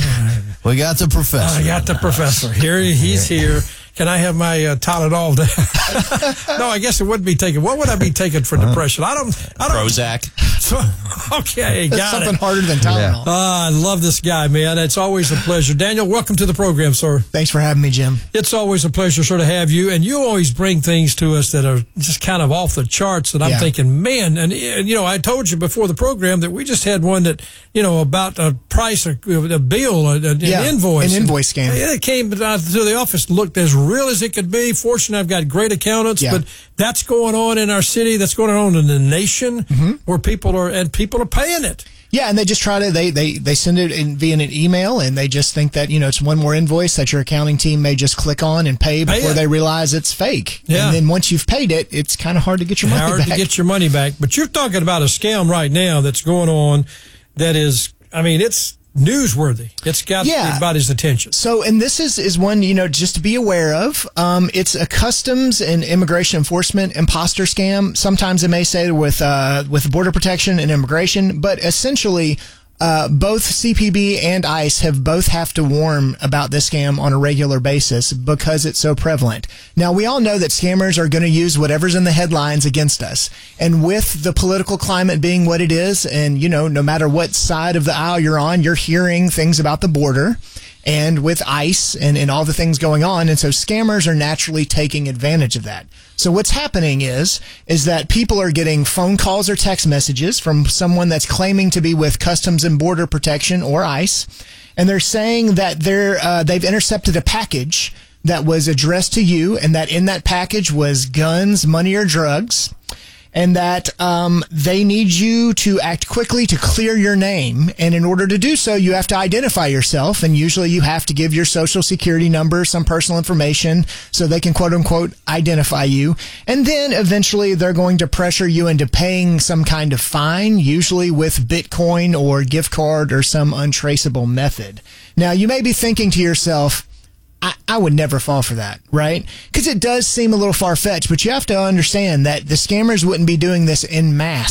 We got the professor. I got the professor. Here, he's here. Can I have my uh, Tylenol down? No, I guess it wouldn't be taken. What would I be taking for depression? I don't. I don't Prozac. So, okay, got something it. harder than Tylenol. Uh, I love this guy, man. It's always a pleasure. Daniel, welcome to the program, sir. Thanks for having me, Jim. It's always a pleasure, sir, to have you. And you always bring things to us that are just kind of off the charts that I'm yeah. thinking, man. And, and, you know, I told you before the program that we just had one that, you know, about a price, a, a bill, a, an yeah, invoice. An invoice scam. And it came to the office, looked as real as it could be. Fortunately, I've got great accountants, yeah. but that's going on in our city. That's going on in the nation mm-hmm. where people are, and people are paying it. Yeah, and they just try to, they, they, they send it in via an email, and they just think that, you know, it's one more invoice that your accounting team may just click on and pay before pay they realize it's fake. Yeah. And then once you've paid it, it's kind of hard to get your money hard back. Hard to get your money back. But you're talking about a scam right now that's going on that is, I mean, it's newsworthy. It's got yeah. everybody's attention. So, and this is, is one, you know, just to be aware of. Um, it's a customs and immigration enforcement imposter scam. Sometimes they may say with, uh, with border protection and immigration, but essentially, Uh, both C P B and ICE have both have to warn about this scam on a regular basis because it's so prevalent. Now, we all know that scammers are going to use whatever's in the headlines against us. And with the political climate being what it is, and, you know, no matter what side of the aisle you're on, you're hearing things about the border and with ICE and, and all the things going on. And so scammers are naturally taking advantage of that. So what's happening is, is that people are getting phone calls or text messages from someone that's claiming to be with Customs and Border Protection or ICE. And they're saying that they're, uh, they've intercepted a package that was addressed to you and that in that package was guns, money, or drugs. And that um, they need you to act quickly to clear your name. And in order to do so, you have to identify yourself. And usually you have to give your social security number, some personal information, so they can quote unquote identify you. And then eventually they're going to pressure you into paying some kind of fine, usually with Bitcoin or gift card or some untraceable method. Now, you may be thinking to yourself, I, I would never fall for that, right? Because it does seem a little far-fetched, but you have to understand that the scammers wouldn't be doing this en masse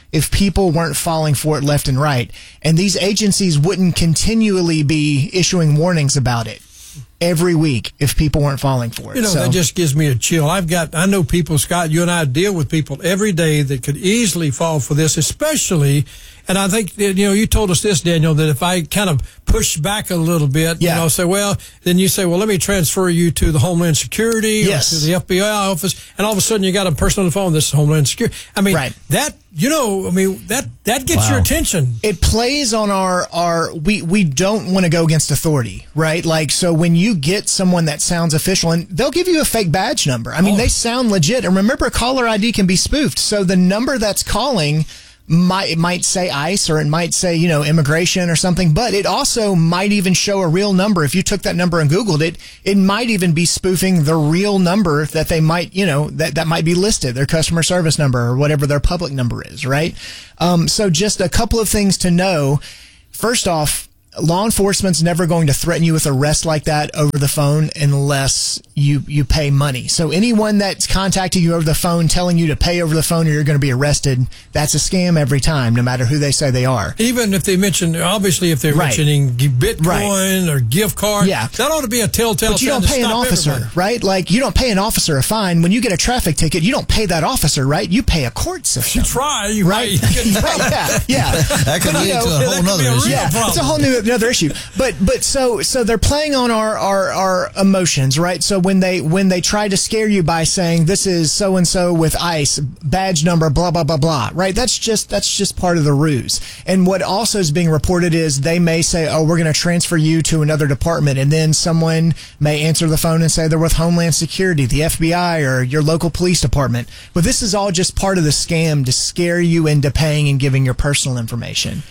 if people weren't falling for it left and right. And these agencies wouldn't continually be issuing warnings about it every week if people weren't falling for it. You know, so, that just gives me a chill. I've got, I know people, Scott, you and I deal with people every day that could easily fall for this, especially, and I think, you know, you told us this, Daniel, that if I kind of push back a little bit, yeah. you know, say, well, then you say, well, let me transfer you to the Homeland Security yes. or to the F B I office, and all of a sudden you got a person on the phone, this is Homeland Security. I mean, right. that, you know, I mean, that, that gets wow. your attention. It plays on our, our, we, we don't want to go against authority, right? Like, so when you get someone that sounds official, and they'll give you a fake badge number. I mean, oh. they sound legit. And remember, caller I D can be spoofed. So the number that's calling might, it might say ICE, or it might say, you know, immigration or something, but it also might even show a real number. If you took that number and Googled it, it might even be spoofing the real number that they might, you know, that, that might be listed, their customer service number or whatever their public number is, right? Um, so just a couple of things to know. First off, law enforcement's never going to threaten you with arrest like that over the phone unless you you pay money. So anyone that's contacting you over the phone telling you to pay over the phone or you're going to be arrested, that's a scam every time, no matter who they say they are. Even if they mention, obviously, if they're right. mentioning Bitcoin right. or gift card, yeah. that ought to be a telltale. But you don't pay an officer, everybody. right? Like, you don't pay an officer a fine. When you get a traffic ticket, you don't pay that officer, right? You pay a court system. You try, you right? might. right? Yeah, yeah. That could but, lead you know, to a whole nother a issue. Yeah, problem. it's a whole new another issue. But but so so they're playing on our, our our emotions, right? So when they when they try to scare you by saying this is so and so with ICE badge number blah blah blah blah, right? That's just that's just part of the ruse. And what also is being reported is they may say, oh, we're going to transfer you to another department, and then someone may answer the phone and say they're with Homeland Security, the F B I, or your local police department. But this is all just part of the scam to scare you into paying and giving your personal information.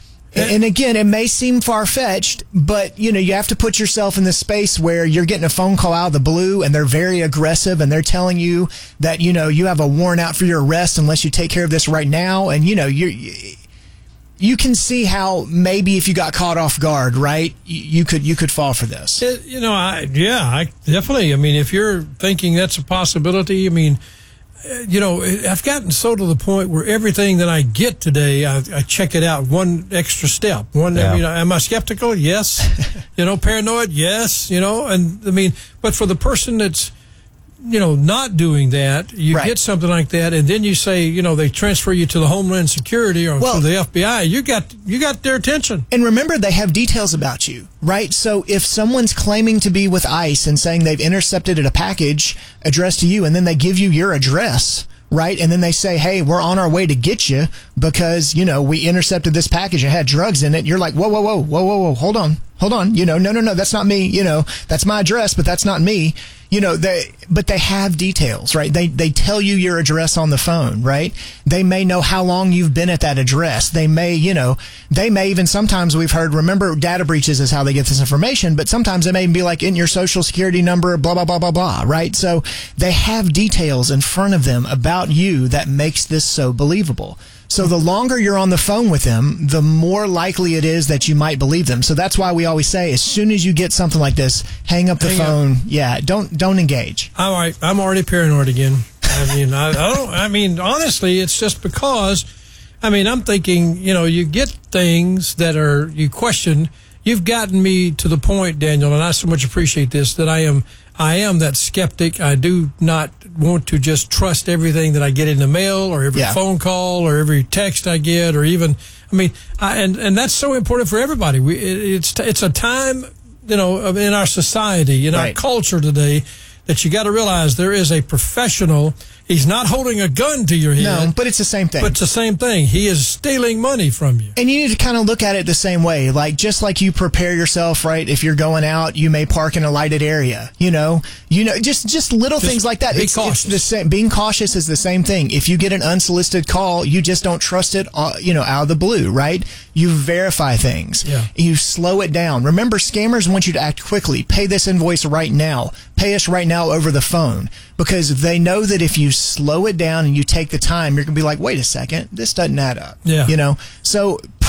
And again, it may seem far-fetched, but, you know, you have to put yourself in this space where you're getting a phone call out of the blue and they're very aggressive and they're telling you that, you know, you have a warrant out for your arrest unless you take care of this right now. And, you know, you you can see how maybe if you got caught off guard, right, you could you could fall for this. It, you know, I yeah, I definitely. I mean, if you're thinking that's a possibility, I mean, you know, I've gotten so to the point where everything that I get today, I, I check it out one extra step. One, yeah. I mean, am I skeptical? Yes. You know, paranoid? Yes. You know, and I mean, but for the person that's, you know, not doing that, you right. get something like that, and then you say, you know, they transfer you to the Homeland Security or well, to the F B I. You got you got their attention. And remember, they have details about you, right? So if someone's claiming to be with ICE and saying they've intercepted a package addressed to you, and then they give you your address, right? And then they say, hey, we're on our way to get you because, you know, we intercepted this package and had drugs in it. You're like, whoa, whoa, whoa, whoa, whoa, whoa, hold on, hold on. You know, no, no, no, that's not me. You know, that's my address, but that's not me. You know, they, but they have details, right? They, they tell you your address on the phone, right? They may know how long you've been at that address. They may, you know, they may even sometimes we've heard, remember, data breaches is how they get this information, but sometimes they may even be like in your social security number, blah, blah, blah, blah, blah, right? So they have details in front of them about you that makes this so believable. So the longer you're on the phone with them, the more likely it is that you might believe them. So that's why we always say, as soon as you get something like this, hang up the hang phone. Up. Yeah, don't don't engage. All right, I'm already paranoid again. I mean, I, I don't. I mean, honestly, it's just because. I mean, I'm thinking, you know, you get things that are you question. You've gotten me to the point, Daniel, and I so much appreciate this, that I am I am that skeptic. I do not want to just trust everything that I get in the mail or every yeah. phone call or every text I get, or even, I mean, I, and, and that's so important for everybody. We, it, it's, it's a time, you know, in our society, in right. our culture today, that you got to realize there is a professional. He's not holding a gun to your head. No, but it's the same thing. But it's the same thing. He is stealing money from you. And you need to kind of look at it the same way. Like, just like you prepare yourself, right? If you're going out, you may park in a lighted area, you know? You know, just, just little just things like that. Be it's, cautious. It's the same. Being cautious is the same thing. If you get an unsolicited call, you just don't trust it, uh, you know, out of the blue, right? You verify things. Yeah. You slow it down. Remember, scammers want you to act quickly. Pay this invoice right now. Pay us right now over the phone. Because they know that if you slow it down and you take the time, you're going to be like, wait a second, this doesn't add up. Yeah. You know? So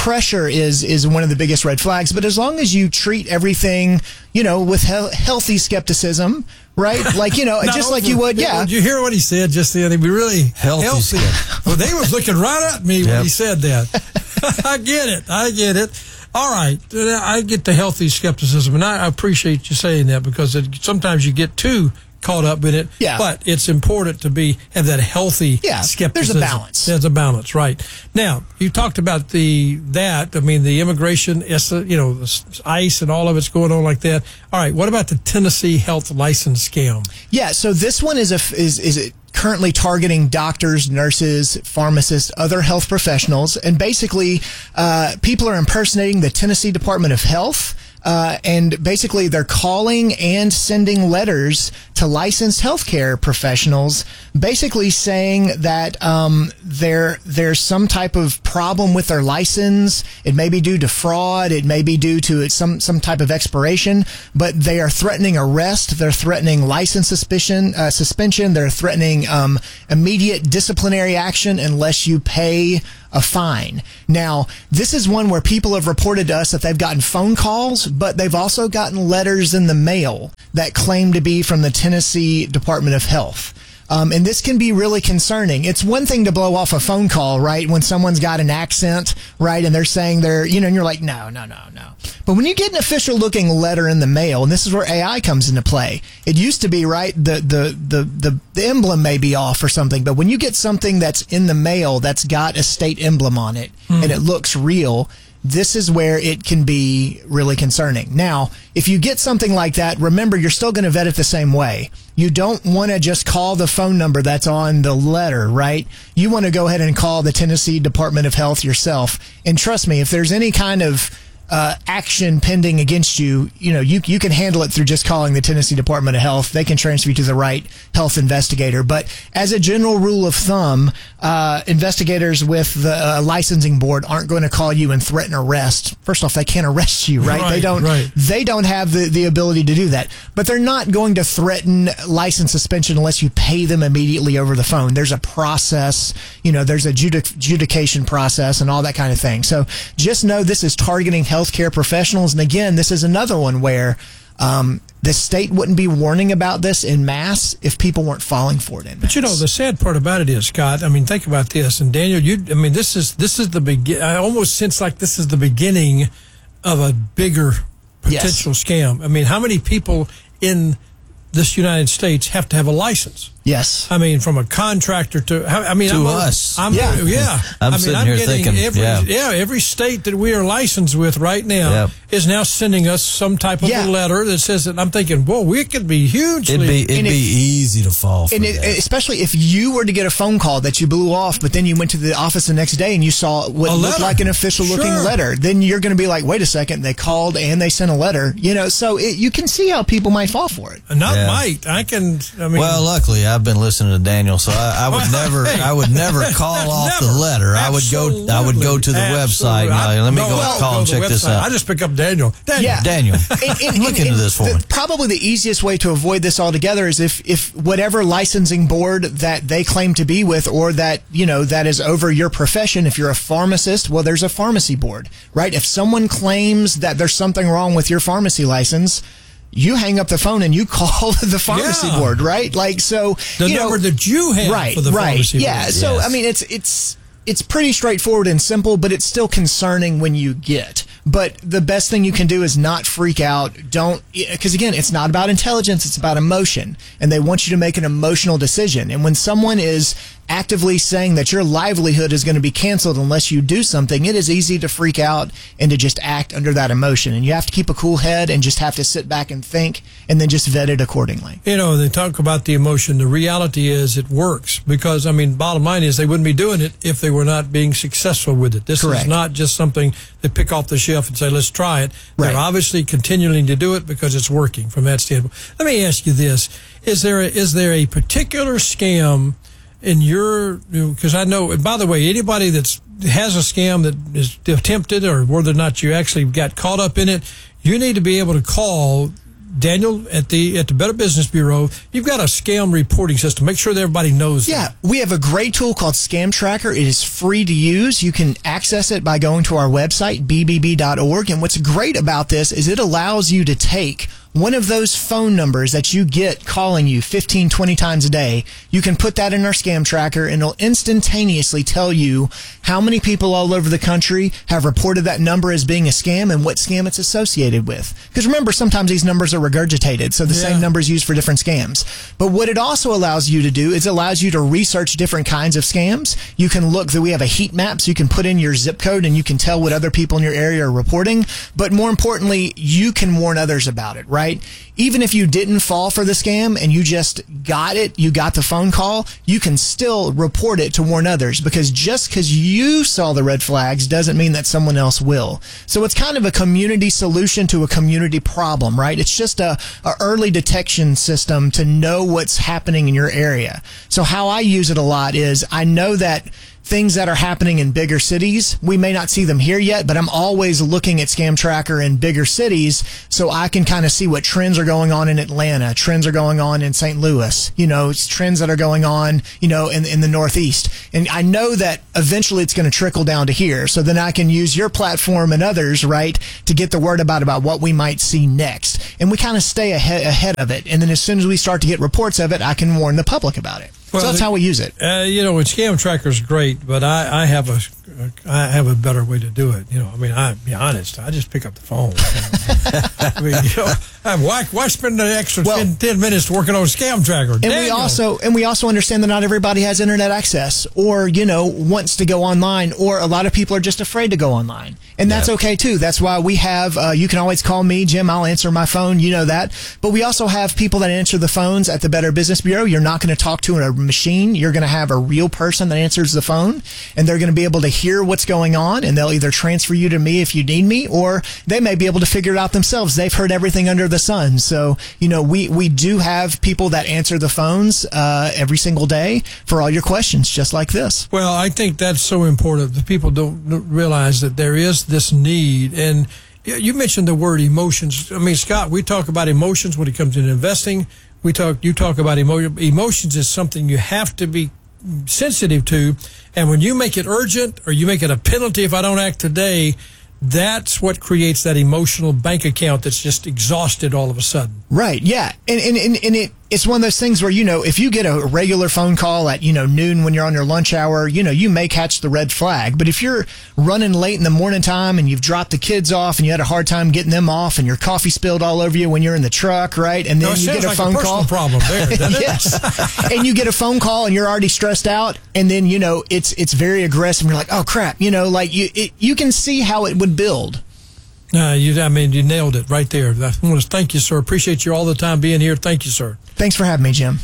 pressure is is one of the biggest red flags. But as long as you treat everything, you know, with he- healthy skepticism, right? Like, you know, just like you would, yeah. Did you hear what he said just then? He'd be really Healthy healthy. Well, they was looking right at me Yep. when he said that. I get it. I get it. All right. I get the healthy skepticism, and I appreciate you saying that because it, sometimes you get too caught up in it. Yeah. But it's important to be have that healthy Yeah, skepticism. there's a balance. There's a balance, right. Now, you talked about the that. I mean, the immigration, you know, the ICE and all of it's going on like that. All right. What about the Tennessee health license scam? Yeah, so this one is a is is it currently targeting doctors, nurses, pharmacists, other health professionals, and basically uh, people are impersonating the Tennessee Department of Health. Uh, and basically, they're calling and sending letters to licensed healthcare professionals, basically saying that um, there there's some type of problem with their license. It may be due to fraud. It may be due to some some type of expiration. But they are threatening arrest. They're threatening license suspicion uh, suspension. They're threatening um, immediate disciplinary action unless you pay a fine. Now, this is one where people have reported to us that they've gotten phone calls, but they've also gotten letters in the mail that claim to be from the Tennessee Department of Health. Um, and this can be really concerning. It's one thing to blow off a phone call, right? When someone's got an accent, right? And they're saying they're, you know, and you're like, no, no, no, no. But when you get an official looking letter in the mail, and this is where A I comes into play, it used to be, right, the, the, the, the, the emblem may be off or something, but when you get something that's in the mail that's got a state emblem on it mm. and it looks real, this is where it can be really concerning. Now, if you get something like that, remember, you're still going to vet it the same way. You don't want to just call the phone number that's on the letter, right? You want to go ahead and call the Tennessee Department of Health yourself. And trust me, if there's any kind of uh, action pending against you, you know, you you can handle it through just calling the Tennessee Department of Health. They can transfer you to the right health investigator. But as a general rule of thumb, uh, investigators with the uh, licensing board aren't going to call you and threaten arrest. First off, they can't arrest you, right? Right, they don't. right. They don't have the, the ability to do that. But they're not going to threaten license suspension unless you pay them immediately over the phone. There's a process, you know, there's a judic- adjudication process and all that kind of thing. So just know this is targeting healthcare professionals. And again, this is another one where um, the state wouldn't be warning about this in mass if people weren't falling for it in mass. But you know, the sad part about it is, Scott, I mean, think about this. And Daniel, you, I mean, this is, this is the begin. I almost sense like this is the beginning of a bigger potential yes. scam. I mean, how many people in this United States have to have a license? Yes. I mean, from a contractor to, I mean, to I'm, us. I'm, yeah. Yeah. I'm I mean, sitting I'm here getting thinking, every, yeah. yeah, every state that we are licensed with right now yep. is now sending us some type of yeah. a letter that says that. I'm thinking, whoa, we could be hugely. It'd be, it'd if, be easy to fall for and it, that. Especially if you were to get a phone call that you blew off, but then you went to the office the next day and you saw what A looked letter. like an official looking Sure. letter. Then you're going to be like, wait a second, they called and they sent a letter. You know, so it, you can see how people might fall for it. Not Yeah. might. I can, I mean. Well, luckily, I've been listening to Daniel, so I, I would never, Hey. I would never call off Never. the letter. I would go, I would go to the Absolutely. website. I- Now, let me no, go I'll call go and to the check this website. out. I just pick up Daniel. Daniel. Yeah. Daniel, And- and- look and- into and this for the- me. Probably the easiest way to avoid this altogether is if, if whatever licensing board that they claim to be with, or that, you know, that is over your profession, if you're a pharmacist, well, there's a pharmacy board, right? If someone claims that there's something wrong with your pharmacy license, you hang up the phone and you call the pharmacy Yeah. board, right? Like, so The you number know, that you have right, for the right, pharmacy yeah. board. So Yes. I mean, it's it's it's pretty straightforward and simple, but it's still concerning when you get. But the best thing you can do is not freak out. Don't, because again, it's not about intelligence, it's about emotion. And they want you to make an emotional decision. And when someone is actively saying that your livelihood is going to be canceled unless you do something, it is easy to freak out and to just act under that emotion. And you have to keep a cool head and just have to sit back and think and then just vet it accordingly. You know, they talk about the emotion. The reality is it works because, I mean, bottom line is they wouldn't be doing it if they were not being successful with it. This Correct. is not just something they pick off the shelf and say, let's try it. Right. They're obviously continuing to do it because it's working from that standpoint. Let me ask you this. Is there a, is there a particular scam in your, because I know, and by the way, anybody that's has a scam that is attempted or whether or not you actually got caught up in it, you need to be able to call Daniel, at the at the Better Business Bureau, you've got a scam reporting system. Make sure that everybody knows Yeah, that. we have a great tool called Scam Tracker. It is free to use. You can access it by going to our website, b b b dot org. And what's great about this is it allows you to take one of those phone numbers that you get calling you fifteen, twenty times a day. You can put that in our Scam Tracker, and it'll instantaneously tell you how many people all over the country have reported that number as being a scam and what scam it's associated with. Because remember, sometimes these numbers are regurgitated, so the Yeah. same number is used for different scams. But what it also allows you to do is it allows you to research different kinds of scams. You can look that we have a heat map, so you can put in your zip code and you can tell what other people in your area are reporting. But more importantly, you can warn others about it, right? Even if you didn't fall for the scam and you just got it, you got the phone call, you can still report it to warn others, because just because you saw the red flags doesn't mean that someone else will. So it's kind of a community solution to a community problem, right? It's just a, a early detection system to know what's happening in your area. So how I use it a lot is I know that things that are happening in bigger cities, we may not see them here yet, but I'm always looking at Scam Tracker in bigger cities so I can kind of see what trends are going on in Atlanta, trends are going on in Saint Louis, you know, it's trends that are going on, you know, in, in the Northeast. And I know that eventually it's going to trickle down to here. So then I can use your platform and others, right, to get the word about, about what we might see next. And we kind of stay ahead, ahead of it. And then as soon as we start to get reports of it, I can warn the public about it. Well, so that's how we use it. Uh, you know, and Scam Tracker is great, but I, I have a I have a better way to do it. You know, I mean, I'll be honest, I just pick up the phone. I mean, you know, I, why why spend an extra well, ten, ten minutes working on Scam Tracker? And Daniel. we also and we also understand that not everybody has internet access, or you know, wants to go online, or a lot of people are just afraid to go online, and that's yeah. okay too. That's why we have. Uh, you can always call me, Jim. I'll answer my phone. You know that. But we also have people that answer the phones at the Better Business Bureau. You're not going to talk to a machine. You're going to have a real person that answers the phone, and they're going to be able to hear what's going on, and they'll either transfer you to me if you need me, or they may be able to figure it out themselves. They've heard everything under the sun. So, you know, we, we do have people that answer the phones uh, every single day for all your questions, just like this. Well, I think that's so important. The people don't realize that there is this need. And you mentioned the word emotions. I mean, Scott, we talk about emotions when it comes to investing. We talk, you talk about emo- emotions is something you have to be sensitive to. And when you make it urgent, or you make it a penalty if I don't act today, that's what creates that emotional bank account that's just exhausted all of a sudden. Right, yeah. And, and, and, and it, it's one of those things where, you know, if you get a regular phone call at, you know, noon when you're on your lunch hour, you know, you may catch the red flag. But if you're running late in the morning time and you've dropped the kids off and you had a hard time getting them off and your coffee spilled all over you when you're in the truck, right? And then no, you get a like phone a call. problem there, doesn't it? Yes. And you get a phone call and you're already stressed out. And then, you know, it's it's very aggressive. You're like, oh, crap. You know, like you it, you can see how it would build. Uh, you, I mean, you nailed it right there. I want to thank you, sir. Appreciate you all the time being here. Thank you, sir. Thanks for having me, Jim.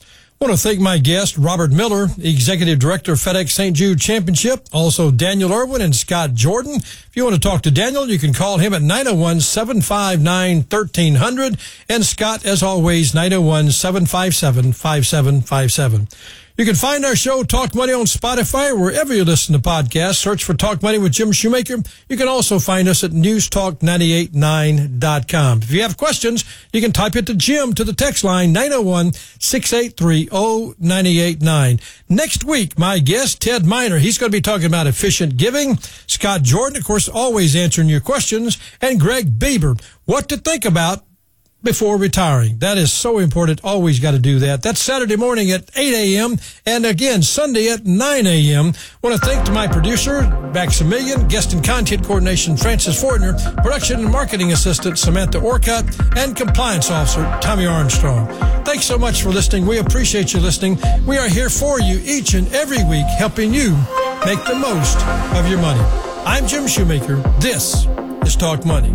I want to thank my guest, Robert Miller, Executive Director of FedEx Saint Jude Championship, also Daniel Irwin and Scott Jordan. If you want to talk to Daniel, you can call him at nine oh one, seven five nine, one three zero zero, and Scott, as always, nine oh one, seven five seven, five seven five seven. You can find our show, Talk Money, on Spotify, or wherever you listen to podcasts. Search for Talk Money with Jim Shoemaker. You can also find us at news talk nine eight nine dot com. If you have questions, you can type it to Jim to the text line, nine oh one, six eight three, oh nine eight nine. Next week, my guest, Ted Miner, he's going to be talking about efficient giving. Scott Jordan, of course, always answering your questions. And Greg Bieber, what to think about before retiring. That is so important. Always got to do that. That's Saturday morning at eight a.m. and again Sunday at nine a.m. Want to thank to my producer, Maximilian, guest and content coordination, Francis Fortner, production and marketing assistant, Samantha Orcutt, and compliance officer, Tommy Armstrong. Thanks so much for listening. We appreciate you listening. We are here for you each and every week, helping you make the most of your money. I'm Jim Shoemaker. This is Talk Money.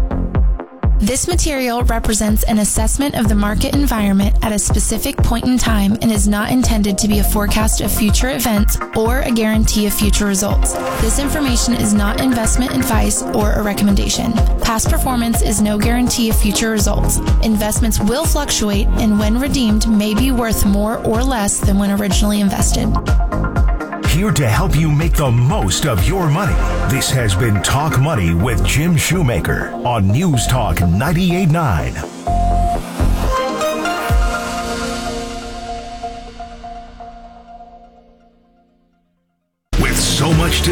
This material represents an assessment of the market environment at a specific point in time and is not intended to be a forecast of future events or a guarantee of future results. This information is not investment advice or a recommendation. Past performance is no guarantee of future results. Investments will fluctuate and when redeemed may be worth more or less than when originally invested. Here to help you make the most of your money. This has been Talk Money with Jim Shoemaker on News Talk ninety-eight point nine.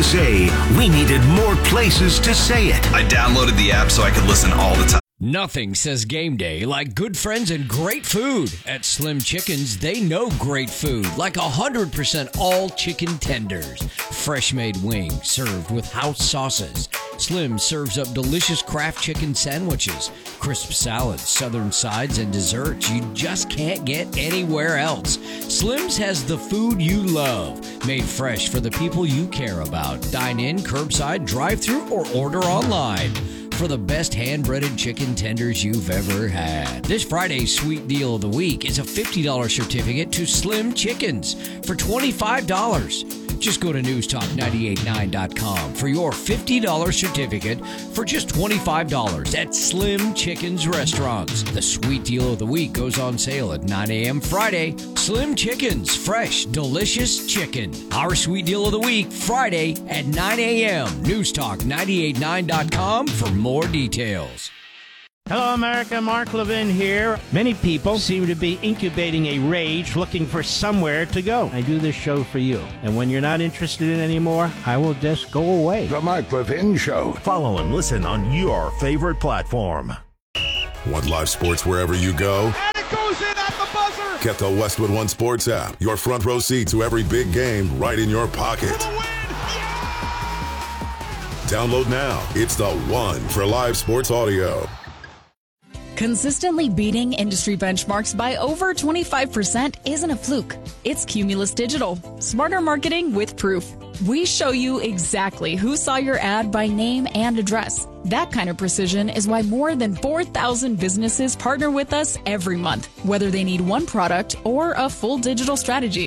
to say, we needed more places to say it. I downloaded the app so I could listen all the time. Nothing says game day like good friends and great food. At Slim Chickens, they know great food, like one hundred percent all chicken tenders. Fresh made wings served with house sauces. Slim serves up delicious Kraft chicken sandwiches, crisp salads, southern sides, and desserts you just can't get anywhere else. Slim's has the food you love, made fresh for the people you care about. Dine in, curbside, drive-thru, or order online for the best hand-breaded chicken tenders you've ever had. This Friday's sweet deal of the week is a fifty dollars certificate to Slim Chickens for twenty-five dollars. Just go to news talk nine eight nine dot com for your fifty dollars certificate for just twenty-five dollars at Slim Chickens Restaurants. The sweet deal of the week goes on sale at nine a.m. Friday. Slim Chickens, fresh, delicious chicken. Our sweet deal of the week, Friday at nine a.m. news talk nine eight nine dot com for more details. Hello, America. Mark Levin here. Many people seem to be incubating a rage looking for somewhere to go. I do this show for you. And when you're not interested in it anymore, I will just go away. The Mark Levin Show. Follow and listen on your favorite platform. Want live sports wherever you go? And it goes in at the buzzer. Get the Westwood One Sports app. Your front row seat to every big game right in your pocket. Download now. It's the one for live sports audio. Consistently beating industry benchmarks by over twenty-five percent isn't a fluke. It's Cumulus Digital. Smarter marketing with proof. We show you exactly who saw your ad by name and address. That kind of precision is why more than four thousand businesses partner with us every month, whether they need one product or a full digital strategy.